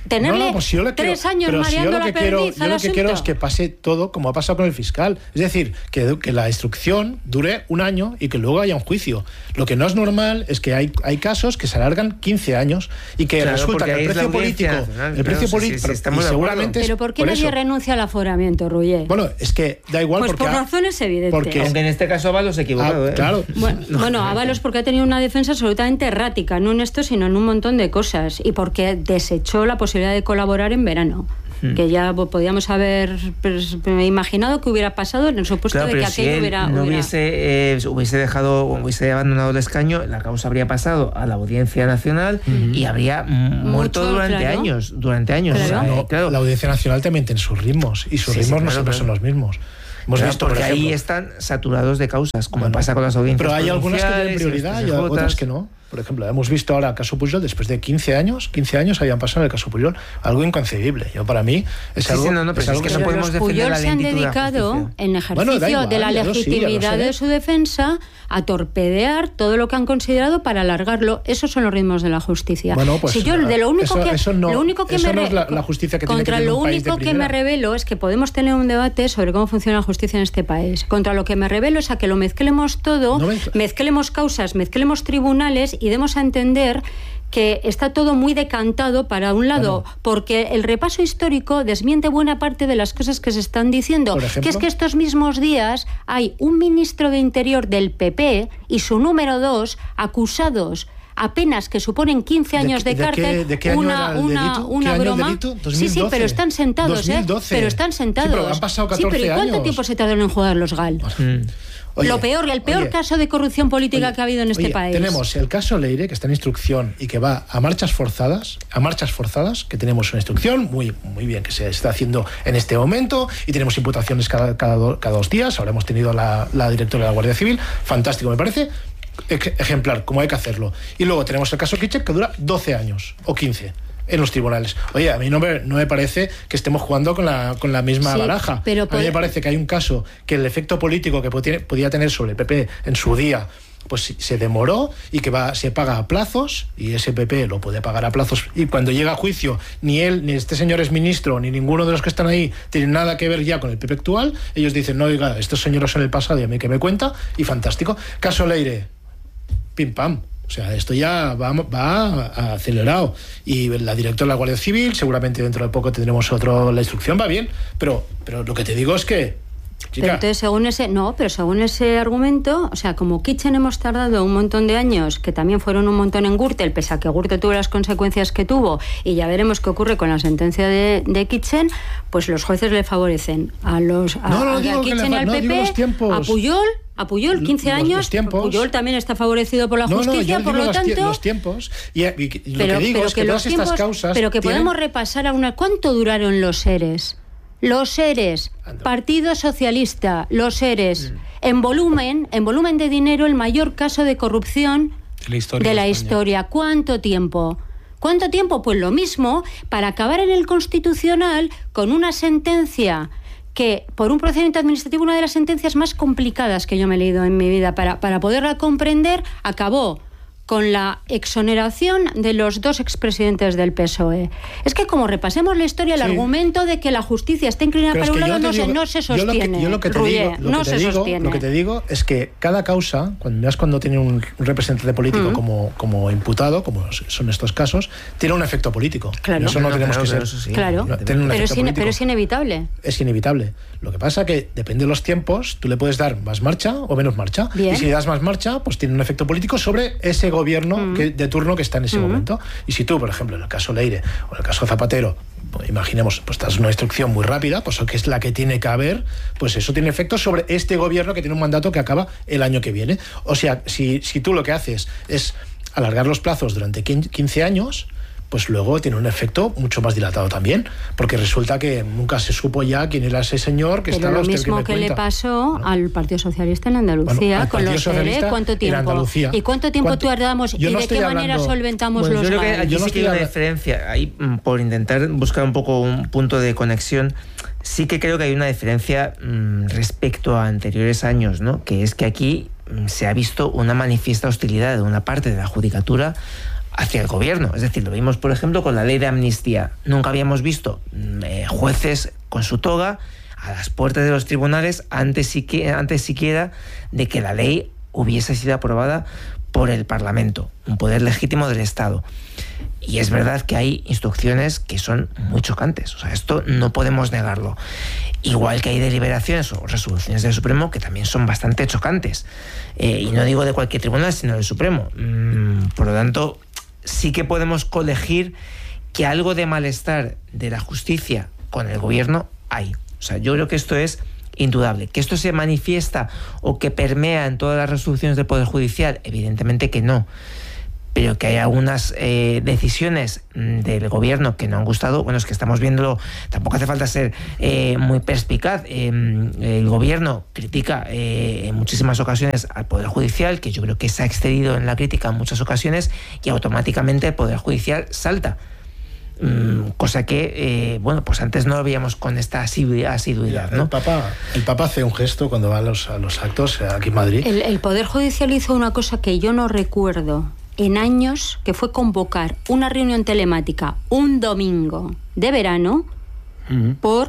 tenerle no, no, pues yo tres quiero, años mareando si la que quiero, perdiz yo al lo que asunto. quiero es que pase todo como ha pasado con el fiscal. Es decir, que, que la instrucción dure un año y que luego haya un juicio. Lo que no es normal es que hay, hay casos que se alargan quince años y que claro, resulta que el precio político, nacional, el precio claro, político, sí, sí, sí, y seguramente Pero ¿por qué por nadie eso. renuncia al aforamiento, Ruller? Bueno, es que da igual pues porque por ha, razones evidentes. porque aunque en este caso Ábalos se equivocado, ah, ¿eh? claro. Bueno, bueno, Ábalos porque ha tenido una defensa absolutamente errática, no en esto, sino en un montón de cosas, y porque desechó la posibilidad de colaborar en verano. Que ya podíamos haber pues, imaginado que hubiera pasado en el supuesto claro, de que pero si aquello él hubiera, no hubiera... hubiese, eh, hubiese dejado, hubiese abandonado el escaño, la causa habría pasado a la Audiencia Nacional uh-huh. y habría Mucho, muerto durante claro. años, durante años. Claro. O sea, no, claro. La Audiencia Nacional también tiene sus ritmos y sus sí, ritmos sí, no claro, siempre claro. son los mismos. Hemos claro, visto, porque por ejemplo, ahí están saturados de causas, como bueno, pasa con las audiencias. Pero hay algunas que tienen prioridad y otras que no. Por ejemplo, hemos visto ahora el caso Pujol, después de quince años, quince años habían pasado en el caso Pujol, algo inconcebible. Yo, para mí, es sí, algo, sí, no, no, pero es algo es que, que no pero podemos los defender Pujol la se han lentitud de la dedicado, justicia. en ejercicio bueno, da igual, de la ya lo sé, legitimidad ya lo sé. de su defensa, a torpedear todo lo que han considerado para alargarlo. Esos son los ritmos de la justicia. Bueno, pues, si yo de lo único eso, que, eso no, lo único que eso me no re... es la, la justicia que contra tiene que lo tener un país de único que me primera. revelo es que podemos tener un debate sobre cómo funciona la justicia en este país. Contra lo que me revelo es a que lo mezclemos todo, No mezcl... me... mezclemos causas, mezclemos tribunales y demos a entender que está todo muy decantado para un lado, bueno, porque el repaso histórico desmiente buena parte de las cosas que se están diciendo, que es que estos mismos días hay un ministro de Interior del P P y su número dos acusados apenas que suponen quince años de, de cárcel, qué, de qué año una, era el una, delito? una ¿Qué broma. Año el delito? Sí, sí, pero están sentados, dos mil doce. ¿eh? Pero están sentados. Sí, pero han pasado catorce sí, pero ¿y cuánto años? tiempo se tardaron en jugar los G A L? Mm. Oye, Lo peor, el peor oye, caso de corrupción política oye, que ha habido en este oye, país. Tenemos el caso Leire, que está en instrucción y que va a marchas forzadas, a marchas forzadas, que tenemos una instrucción muy, muy bien que se está haciendo en este momento, y tenemos imputaciones cada, cada, do, cada dos días. Ahora hemos tenido la, la directora de la Guardia Civil, fantástico, me parece, ejemplar, como hay que hacerlo. Y luego tenemos el caso Kitchen, que dura doce años o quince en los tribunales. Oye, a mí no me, no me parece que estemos jugando con la, con la misma sí, baraja. Pero a mí me parece que hay un caso que el efecto político que podía tener sobre el P P en su día pues se demoró y que va, se paga a plazos, y ese P P lo puede pagar a plazos, y cuando llega a juicio ni él, ni este señor es ministro, ni ninguno de los que están ahí tienen nada que ver ya con el P P actual. Ellos dicen, no, oiga, estos señores son el pasado y a mí que me cuenta, y fantástico. Caso Leire, pim pam. O sea, esto ya va, va acelerado. Y la directora de la Guardia Civil, seguramente dentro de poco tendremos otro. La instrucción va bien, pero, pero lo que te digo es que, chica, pero entonces, según ese, no, pero según ese argumento, o sea, como Kitchen hemos tardado un montón de años, que también fueron un montón en Gürtel, pese a que Gürtel tuvo las consecuencias que tuvo, y ya veremos qué ocurre con la sentencia de, de Kitchen, pues los jueces le favorecen a los a, no, no, a Kitchen y al no, P P, a Puyol. A Puyol, quince los, años, los tiempos. Puyol también está favorecido por la no, justicia, no, por lo los tanto... Los tiempos, y, y, y pero, lo que digo pero es que, que todas tiempos, estas causas... Pero que tienen... podemos repasar a una... ¿Cuánto duraron los ERES? Los ERES, Ando. Partido Socialista, los ERES, mm. en volumen, en volumen de dinero, el mayor caso de corrupción de la historia. De la de historia. ¿Cuánto tiempo? ¿Cuánto tiempo? Pues lo mismo, para acabar en el Constitucional con una sentencia que, por un procedimiento administrativo, una de las sentencias más complicadas que yo me he leído en mi vida, para, para poderla comprender, acabó con la exoneración de los dos expresidentes del P S O E. Es que, como repasemos la historia, el sí. argumento de que la justicia está inclinada para un lado no, digo, se, no se sostiene. Yo lo que, yo lo que te, Ruller, digo, lo no que te se digo, sostiene. Lo que te digo es que cada causa, cuando miras cuando tiene un, un representante político uh-huh. como, como imputado, como son estos casos, tiene un efecto político. Claro. Eso no, no tenemos claro, que ser. Eso sí. Claro. No, tiene un pero, efecto es in, político. pero es inevitable. Es inevitable. Lo que pasa que depende de los tiempos, tú le puedes dar más marcha o menos marcha. Bien. Y si le das más marcha, pues tiene un efecto político sobre ese gobierno uh-huh. que, de turno que está en ese uh-huh. momento. Y si tú, por ejemplo, en el caso Leire o en el caso Zapatero, pues, imaginemos, pues das una instrucción muy rápida, pues que es la que tiene que haber, pues eso tiene efecto sobre este gobierno que tiene un mandato que acaba el año que viene. O sea, si, si tú lo que haces es alargar los plazos durante quince años, pues luego tiene un efecto mucho más dilatado también, porque resulta que nunca se supo ya quién era ese señor que Pero estaba lo mismo que, que cuenta. le pasó ¿no? al Partido Socialista en Andalucía, bueno, con los E R E, ¿cuánto tiempo? ¿Y cuánto tiempo tardamos? ¿Y no de qué hablando... manera solventamos bueno, los yo creo que G A L? aquí yo no sí que hay una hablando... diferencia, ahí por intentar buscar un poco un punto de conexión, sí que creo que hay una diferencia mmm, respecto a anteriores años, ¿no? Que es que aquí mmm, se ha visto una manifiesta hostilidad de una parte de la judicatura hacia el gobierno. Es decir, lo vimos, por ejemplo, con la ley de amnistía. Nunca habíamos visto eh, jueces con su toga a las puertas de los tribunales antes, siquiera, antes siquiera de que la ley hubiese sido aprobada por el Parlamento, un poder legítimo del Estado. Y es verdad que hay instrucciones que son muy chocantes. O sea, esto no podemos negarlo. Igual que hay deliberaciones o resoluciones del Supremo que también son bastante chocantes. Eh, y no digo de cualquier tribunal, sino del Supremo. Mm, por lo tanto, sí que podemos colegir que algo de malestar de la justicia con el gobierno hay. O sea, yo creo que esto es indudable. ¿Que esto se manifiesta o que permea en todas las resoluciones del Poder Judicial? Evidentemente que no. Pero que hay algunas eh, decisiones del gobierno que no han gustado, bueno, es que estamos viéndolo, tampoco hace falta ser eh, muy perspicaz. Eh, el gobierno critica eh, en muchísimas ocasiones al Poder Judicial, que yo creo que se ha excedido en la crítica en muchas ocasiones, y automáticamente el Poder Judicial salta. Mm, cosa que, eh, bueno, pues antes no lo veíamos con esta asiduidad, ¿no? El Papa, el Papa hace un gesto cuando va a los, a los actos aquí en Madrid. El, el Poder Judicial hizo una cosa que yo no recuerdo en años, que fue convocar una reunión telemática un domingo de verano uh-huh. por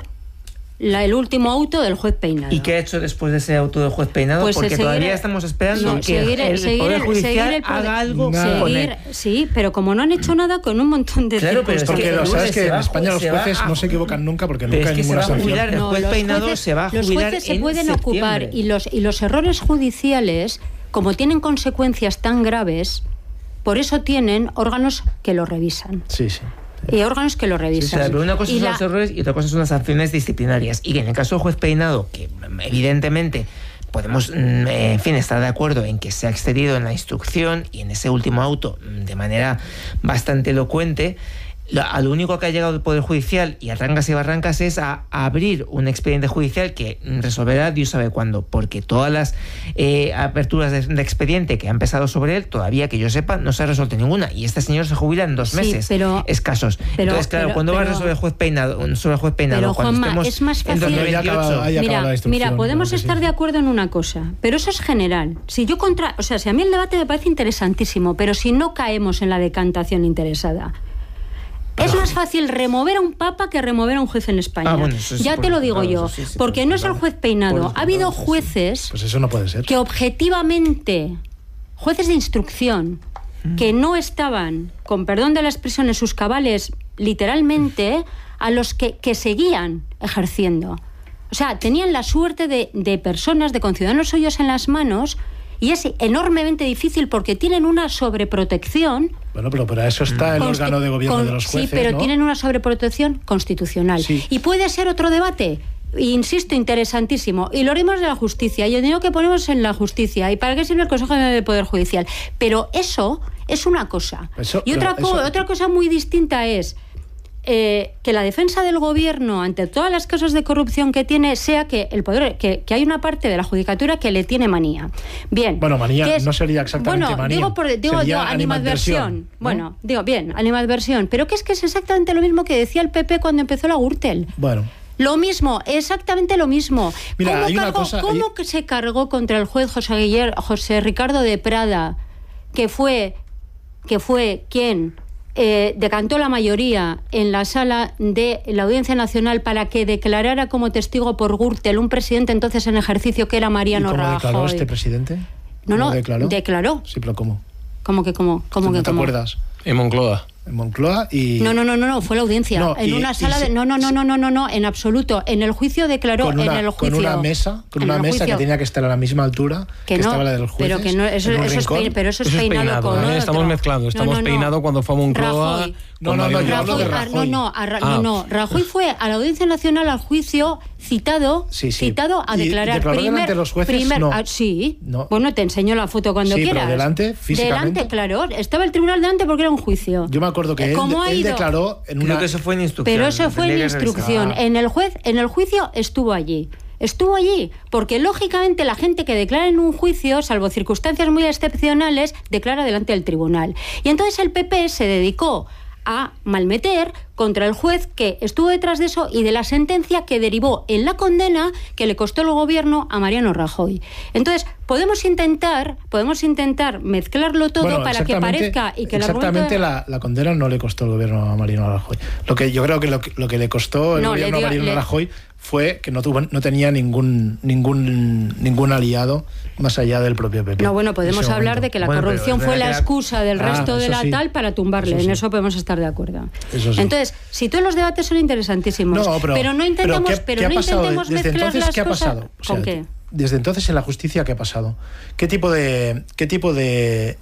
la, el último auto del juez Peinado. ¿Y qué ha hecho después de ese auto del juez Peinado? Pues porque seguir, todavía estamos esperando no, que seguir, el, seguir, el Poder Judicial el poder, haga algo seguir, con él. Sí, pero como no han hecho nada, con un montón de claro, pero es porque que, lo sabes que en España los jueces a, no se equivocan nunca porque nunca hay es que ninguna sanción. Jubilar, el juez no, Peinado jueces, se va a jubilar los jueces se en pueden septiembre. ocupar y los, y los errores judiciales, como tienen consecuencias tan graves, por eso tienen órganos que lo revisan. Sí, sí. Y órganos que lo revisan. Sí, o sea, pero una cosa y son la... los errores y otra cosa son las sanciones disciplinarias. Y en el caso del juez Peinado, que evidentemente podemos, en fin, estar de acuerdo en que se ha excedido en la instrucción y en ese último auto de manera bastante elocuente, a lo único que ha llegado el Poder Judicial y a trancas y barrancas es a, a abrir un expediente judicial que resolverá Dios sabe cuándo, porque todas las eh, aperturas de, de expediente que han empezado sobre él, todavía que yo sepa, no se ha resuelto ninguna, y este señor se jubila en dos sí, meses pero, escasos. Pero, Entonces, claro, pero, ¿cuándo pero, va a resolver el juez Peinado? Sobre el juez Peinado pero, cuando Juanma, estemos es más fácil. en dos mil veintiocho. Mira, mira, podemos estar de acuerdo en una cosa, pero eso es general. Si yo contra, o sea, si a mí el debate me parece interesantísimo, pero si no caemos en la decantación interesada. Es más fácil remover a un papa que remover a un juez en España. Ah, bueno, eso sí, ya te lo digo claro, yo. sí, sí, porque no es el juez Peinado. Ha habido jueces pues eso no puede ser. que objetivamente, jueces de instrucción, mm. que no estaban, con perdón de la expresión, en sus cabales, literalmente, a los que, que seguían ejerciendo. O sea, tenían la suerte de, de personas, de conciudadanos suyos en las manos. Y es enormemente difícil porque tienen una sobreprotección. Bueno, pero para eso está el consti- órgano de gobierno con, de los jueces, sí, pero ¿no? tienen una sobreprotección constitucional. Sí. Y puede ser otro debate, insisto, interesantísimo. Y lo haremos de la justicia, y el dinero que ponemos en la justicia. ¿Y para qué sirve el Consejo del Poder Judicial? Pero eso es una cosa. Eso, y otra, eso... co- otra cosa muy distinta es... Eh, que la defensa del gobierno ante todas las casos de corrupción que tiene sea que el poder que, que hay una parte de la judicatura que le tiene manía. Bien. Bueno, manía es, no sería exactamente bueno, manía. Digo, por, digo yo animadversión. ¿No? Bueno, digo bien, animadversión. Pero que es que es exactamente lo mismo que decía el P P cuando empezó la Gürtel. Bueno. Lo mismo, exactamente lo mismo. Mira, ¿Cómo, hay una cargó, cosa, ¿cómo hay... que se cargó contra el juez José, Guiller, José Ricardo de Prada, que fue, que fue quien eh, decantó la mayoría en la sala de la Audiencia Nacional para que declarara como testigo por Gürtel un presidente entonces en ejercicio que era Mariano ¿Y cómo Rajoy? declaró este presidente? No, no, declaró? declaró. Sí, pero ¿cómo? ¿Cómo que cómo? ¿Cómo ¿Tú que no te cómo? acuerdas? En Moncloa. En Moncloa y... No, no, no, no, no, fue la audiencia. No, en y, una sala se, de... No, no, no, no, no, no, no, en absoluto. En el juicio declaró, con una, en el juicio... Con una mesa, con una mesa que tenía que estar a la misma altura que, que no, estaba la de los jueces. Pero que no, eso, eso es, pein, pero eso es eso peinado, es peinado con ¿eh? otro. Estamos mezclando. Estamos no, no, no. peinado cuando fue a Moncloa... Rajoy. No, no, no, yo hablo de Rajoy. No, no, a, ah. no, no. Rajoy fue a la Audiencia Nacional al juicio citado, sí, sí. citado a ¿Y declarar. declaró primer, delante de los jueces? Primer, No. ah, sí. No. Bueno, te enseño la foto cuando sí, quieras. Pero delante, físicamente. Delante, claro. Estaba el tribunal delante porque era un juicio. Yo me acuerdo que él, él declaró en una... Creo que eso fue en instrucción. Pero eso fue en instrucción. En el juez, en el juicio estuvo allí. Estuvo allí, porque lógicamente la gente que declara en un juicio, salvo circunstancias muy excepcionales, declara delante del tribunal. Y entonces el P P se dedicó a malmeter contra el juez que estuvo detrás de eso y de la sentencia que derivó en la condena que le costó el gobierno a Mariano Rajoy. Entonces, podemos intentar, podemos intentar mezclarlo todo bueno, para que parezca y que el exactamente argumento de... la, la condena no le costó el gobierno a Mariano Rajoy. Lo que yo creo que lo que, lo que le costó el no, gobierno dio, a Mariano le... Rajoy fue que no tuvo, no tenía ningún ningún ningún aliado más allá del propio P P. No, bueno, podemos hablar de que la bueno, corrupción fue la excusa del ah, resto de la sí. tal para tumbarle. Eso sí. En eso podemos estar de acuerdo. Eso sí. Entonces, si todos los debates son interesantísimos, no, pero, pero no intentamos, pero, ¿qué, pero ¿qué no ha pasado? intentemos Desde mezclar entonces, las ¿qué ha cosas. pasado? O sea, ¿Con qué? Desde entonces en la justicia, ¿qué ha pasado? ¿Qué tipo de qué tipo de,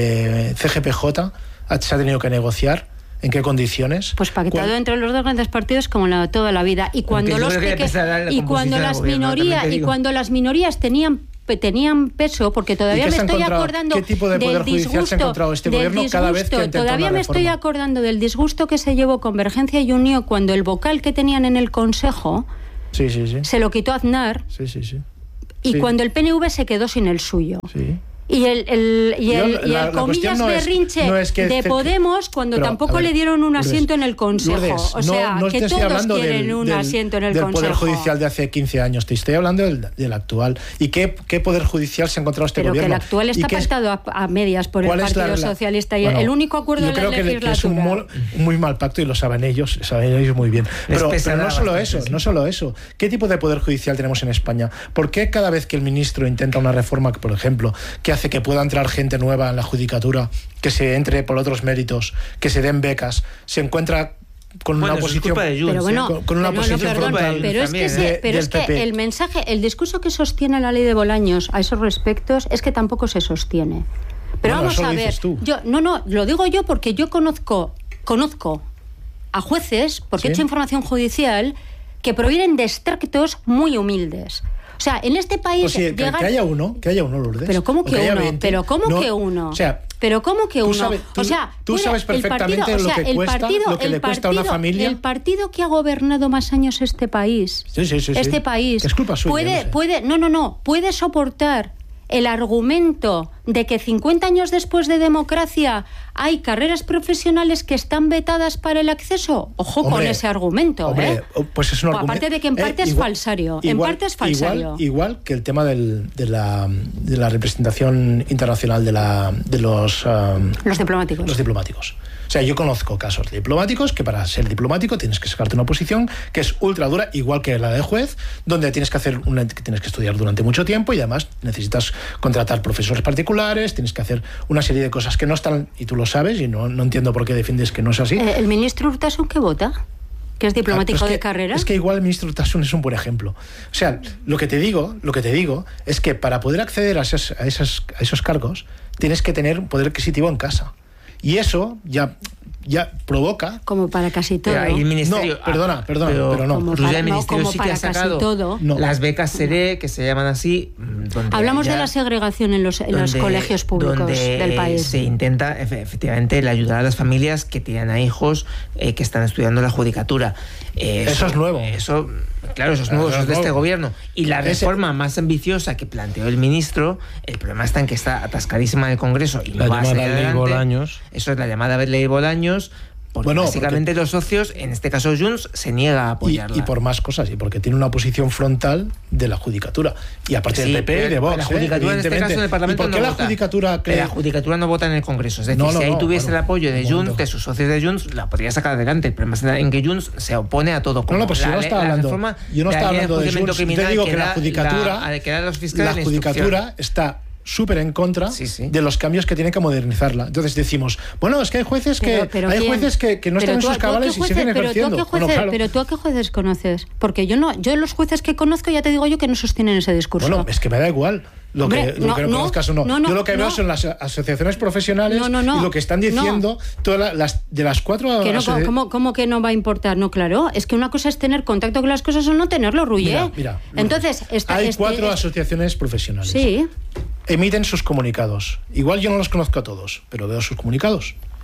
de C G P J se ha tenido que negociar? ¿En qué condiciones? Pues pactado entre los dos grandes partidos como la, toda la vida. Y cuando los que, y cuando las minorías y cuando las minorías tenían tenían peso, porque todavía me estoy acordando ¿qué tipo de poder del judicial se ha encontrado este gobierno cada vez que ha intentado todavía una me estoy reforma? acordando del disgusto que se llevó Convergencia y Unión cuando el vocal que tenían en el Consejo sí, sí, sí. se lo quitó Aznar sí, sí, sí. y sí. cuando el P N V se quedó sin el suyo. Sí. Y el, el, y el, Yo, y la, el comillas no berrinche es, no es que de este, Podemos cuando pero, tampoco ver, le dieron un Lourdes, asiento en el Consejo. Lourdes, o sea, no, no que todos quieren del, un del, asiento en el del Consejo. Poder Judicial de hace quince años, te estoy hablando del, del actual. ¿Y qué, qué Poder Judicial se ha encontrado este pero gobierno? Pero que el actual está pactado a, a medias por el Partido la, Socialista y bueno, el único acuerdo de la legislatura. Yo creo que, que es un muy, muy mal pacto y lo saben ellos, saben ellos muy bien. Pero, pero no solo eso, no solo eso. ¿Qué tipo de Poder Judicial tenemos en España? ¿Por qué cada vez que el ministro intenta una reforma, por ejemplo, que hace que pueda entrar gente nueva en la judicatura, que se entre por otros méritos, que se den becas, se encuentra con bueno, una oposición de Junts, pero bueno, con, con una pero posición no, perdón, frontal pero es que, se, de, pero es que el mensaje, el discurso que sostiene la ley de Bolaños a esos respectos es que tampoco se sostiene. Pero bueno, vamos a ver, yo no no lo digo yo porque yo conozco conozco a jueces porque ¿sí? he hecho información judicial que provienen de extractos muy humildes. O sea, en este país pues sí, llegar... que haya uno, que haya uno, Lourdes. Pero cómo que, que uno, veinte, pero cómo no, que uno. O sea, pero cómo que uno. Sabes, tú, o sea, tú sabes perfectamente partido, lo que o sea, cuesta, partido, lo que le cuesta partido, a una familia. El partido que ha gobernado más años este país. Sí, sí, sí, este sí. país. Es culpa suya. Puede, no sé. puede, no, no, no, puede soportar el argumento de que cincuenta años después de democracia hay carreras profesionales que están vetadas para el acceso. Ojo hombre, con ese argumento. Hombre, ¿eh? Pues es un argumento. Aparte de que en parte eh, es falsario. Igual, en parte es falsario. Igual, igual que el tema del, de, la, de la representación internacional de, la, de los... Um, los diplomáticos. Los diplomáticos. O sea, yo conozco casos de diplomáticos que para ser diplomático tienes que sacarte una oposición que es ultra dura, igual que la de juez, donde tienes que hacer una, que tienes que estudiar durante mucho tiempo y además necesitas contratar profesores particulares, tienes que hacer una serie de cosas que no están, y tú lo sabes, y no, no entiendo por qué defiendes que no es así. Eh, ¿El ministro Urtasun qué vota? ¿Que es diplomático ah, es que, de carrera? Es que igual el ministro Urtasun es un buen ejemplo. O sea, lo que te digo, lo que te digo es que para poder acceder a esos, a esos, a esos cargos tienes que tener un poder adquisitivo en casa. Y eso ya... ya provoca... Como para casi todo. Pero el ministerio, no, perdona, perdona, pero, pero no. Como para, el ministerio no, sí que ha sacado todo. No. Las becas SERE, que se llaman así... Hablamos de la segregación en los, en donde, los colegios públicos donde, del país. Se intenta, efectivamente, el ayudar a las familias que tienen a hijos eh, que están estudiando la judicatura. Eh, eso, eso es nuevo. Eso, claro, eso es nuevo, eso, eso es de nuevo. Este gobierno. Y la reforma Ese... más ambiciosa que planteó el ministro, el problema está en que está atascadísima en el Congreso y la no va a llamada ley Bolaños. Eso es la llamada ley Bolaños. Porque bueno, básicamente porque... los socios, en este caso Junts, se niega a apoyarla. Y, y por más cosas, y porque tiene una posición frontal de la judicatura. Y aparte sí, del P P y de Vox. La judicatura, ¿eh? en este caso, en el Parlamento ¿Y por qué no la vota? judicatura cree... La judicatura no vota en el Congreso. Es decir, no, no, si ahí no, tuviese bueno, el apoyo de Junts, de sus socios de Junts, la podría sacar adelante. El problema está en que Junts se opone a todo. No, no, pues la, yo no estaba hablando, reforma, yo no estaba hablando de Junts. Yo te digo que la judicatura, la, que los fiscales la judicatura está... súper en contra sí, sí. de los cambios que tienen que modernizarla. Entonces decimos, bueno, es que hay jueces que pero, pero hay ¿quién? jueces que, que no están en sus cabales y siguen ejerciendo. Pero tú, jueces, bueno, claro. pero tú a qué jueces conoces? Porque yo no, yo los jueces que conozco ya te digo yo que no sostienen ese discurso. Bueno, es que me da igual. Lo Hombre, que lo no, que no, no conozcas o no. no, no Yo lo que no. veo son las asociaciones profesionales no, no, no, y lo que están diciendo no. todas las de las cuatro. Que no, asoci... ¿cómo, ¿Cómo que no va a importar? No, claro. Es que una cosa es tener contacto con las cosas o no tenerlo, Ruy. Mira, ¿eh? mira, Entonces, esta, hay este, cuatro es... asociaciones profesionales. Sí. Emiten sus comunicados. Igual yo no los conozco a todos, pero veo sus comunicados.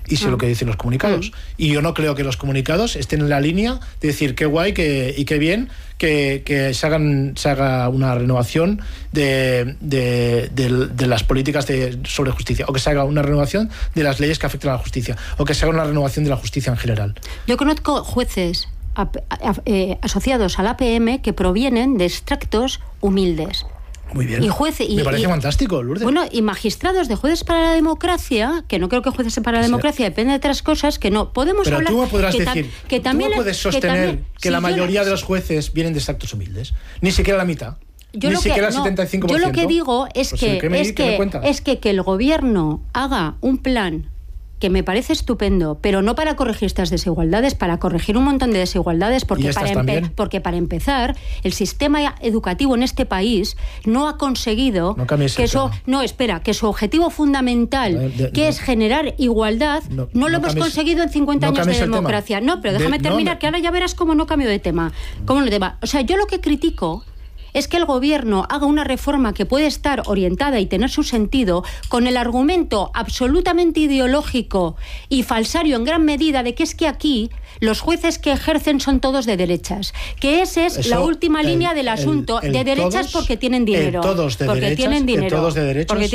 y sé Ah. lo que dicen los comunicados. Mm. Y yo no creo que los comunicados estén en la línea de decir qué guay que, y qué bien que, que se, hagan, se haga una renovación de, de, de, de las políticas de, sobre justicia, o que se haga una renovación de las leyes que afectan a la justicia, o que se haga una renovación de la justicia en general. Yo conozco jueces a- a- eh, asociados a la A P M que provienen de extractos humildes. Muy bien. Y jueces, y, Me parece y- fantástico, Lourdes. Bueno, y magistrados de Jueces para la Democracia, que no creo que Jueces para la Sí. Democracia depende de otras cosas, que no podemos Pero hablar. tú me podrás que tam- decir, que también tú me le- puedes que sostener que, también- si la yo mayoría no- de los jueces vienen de extractos humildes, ni siquiera la mitad. Yo ni lo, que, siquiera el no, setenta y cinco por yo ciento. lo que digo es Pues, que ¿qué me- es qué me que, cuentas? es que que el gobierno haga un plan que me parece estupendo, pero no para corregir estas desigualdades, para corregir un montón de desigualdades, porque, estas para, empe- también? porque para empezar, el sistema educativo en este país no ha conseguido No cambies que el su, tema. no, espera, que su objetivo fundamental, De- de- que no. es generar igualdad, no, no lo hemos cambies- conseguido en cincuenta no años de cambies el tema. democracia. No, pero déjame De- no, terminar, me- que ahora ya verás cómo no cambio de tema. Cómo no de tema. O sea, yo lo que critico es que el gobierno haga una reforma que puede estar orientada y tener su sentido con el argumento absolutamente ideológico y falsario en gran medida de que es que aquí los jueces que ejercen son todos de derechas, que esa es Eso, la última el- línea del el- asunto, el de derechas todos- porque tienen dinero, el todos de porque derechas, tienen el dinero, todos de derechas porque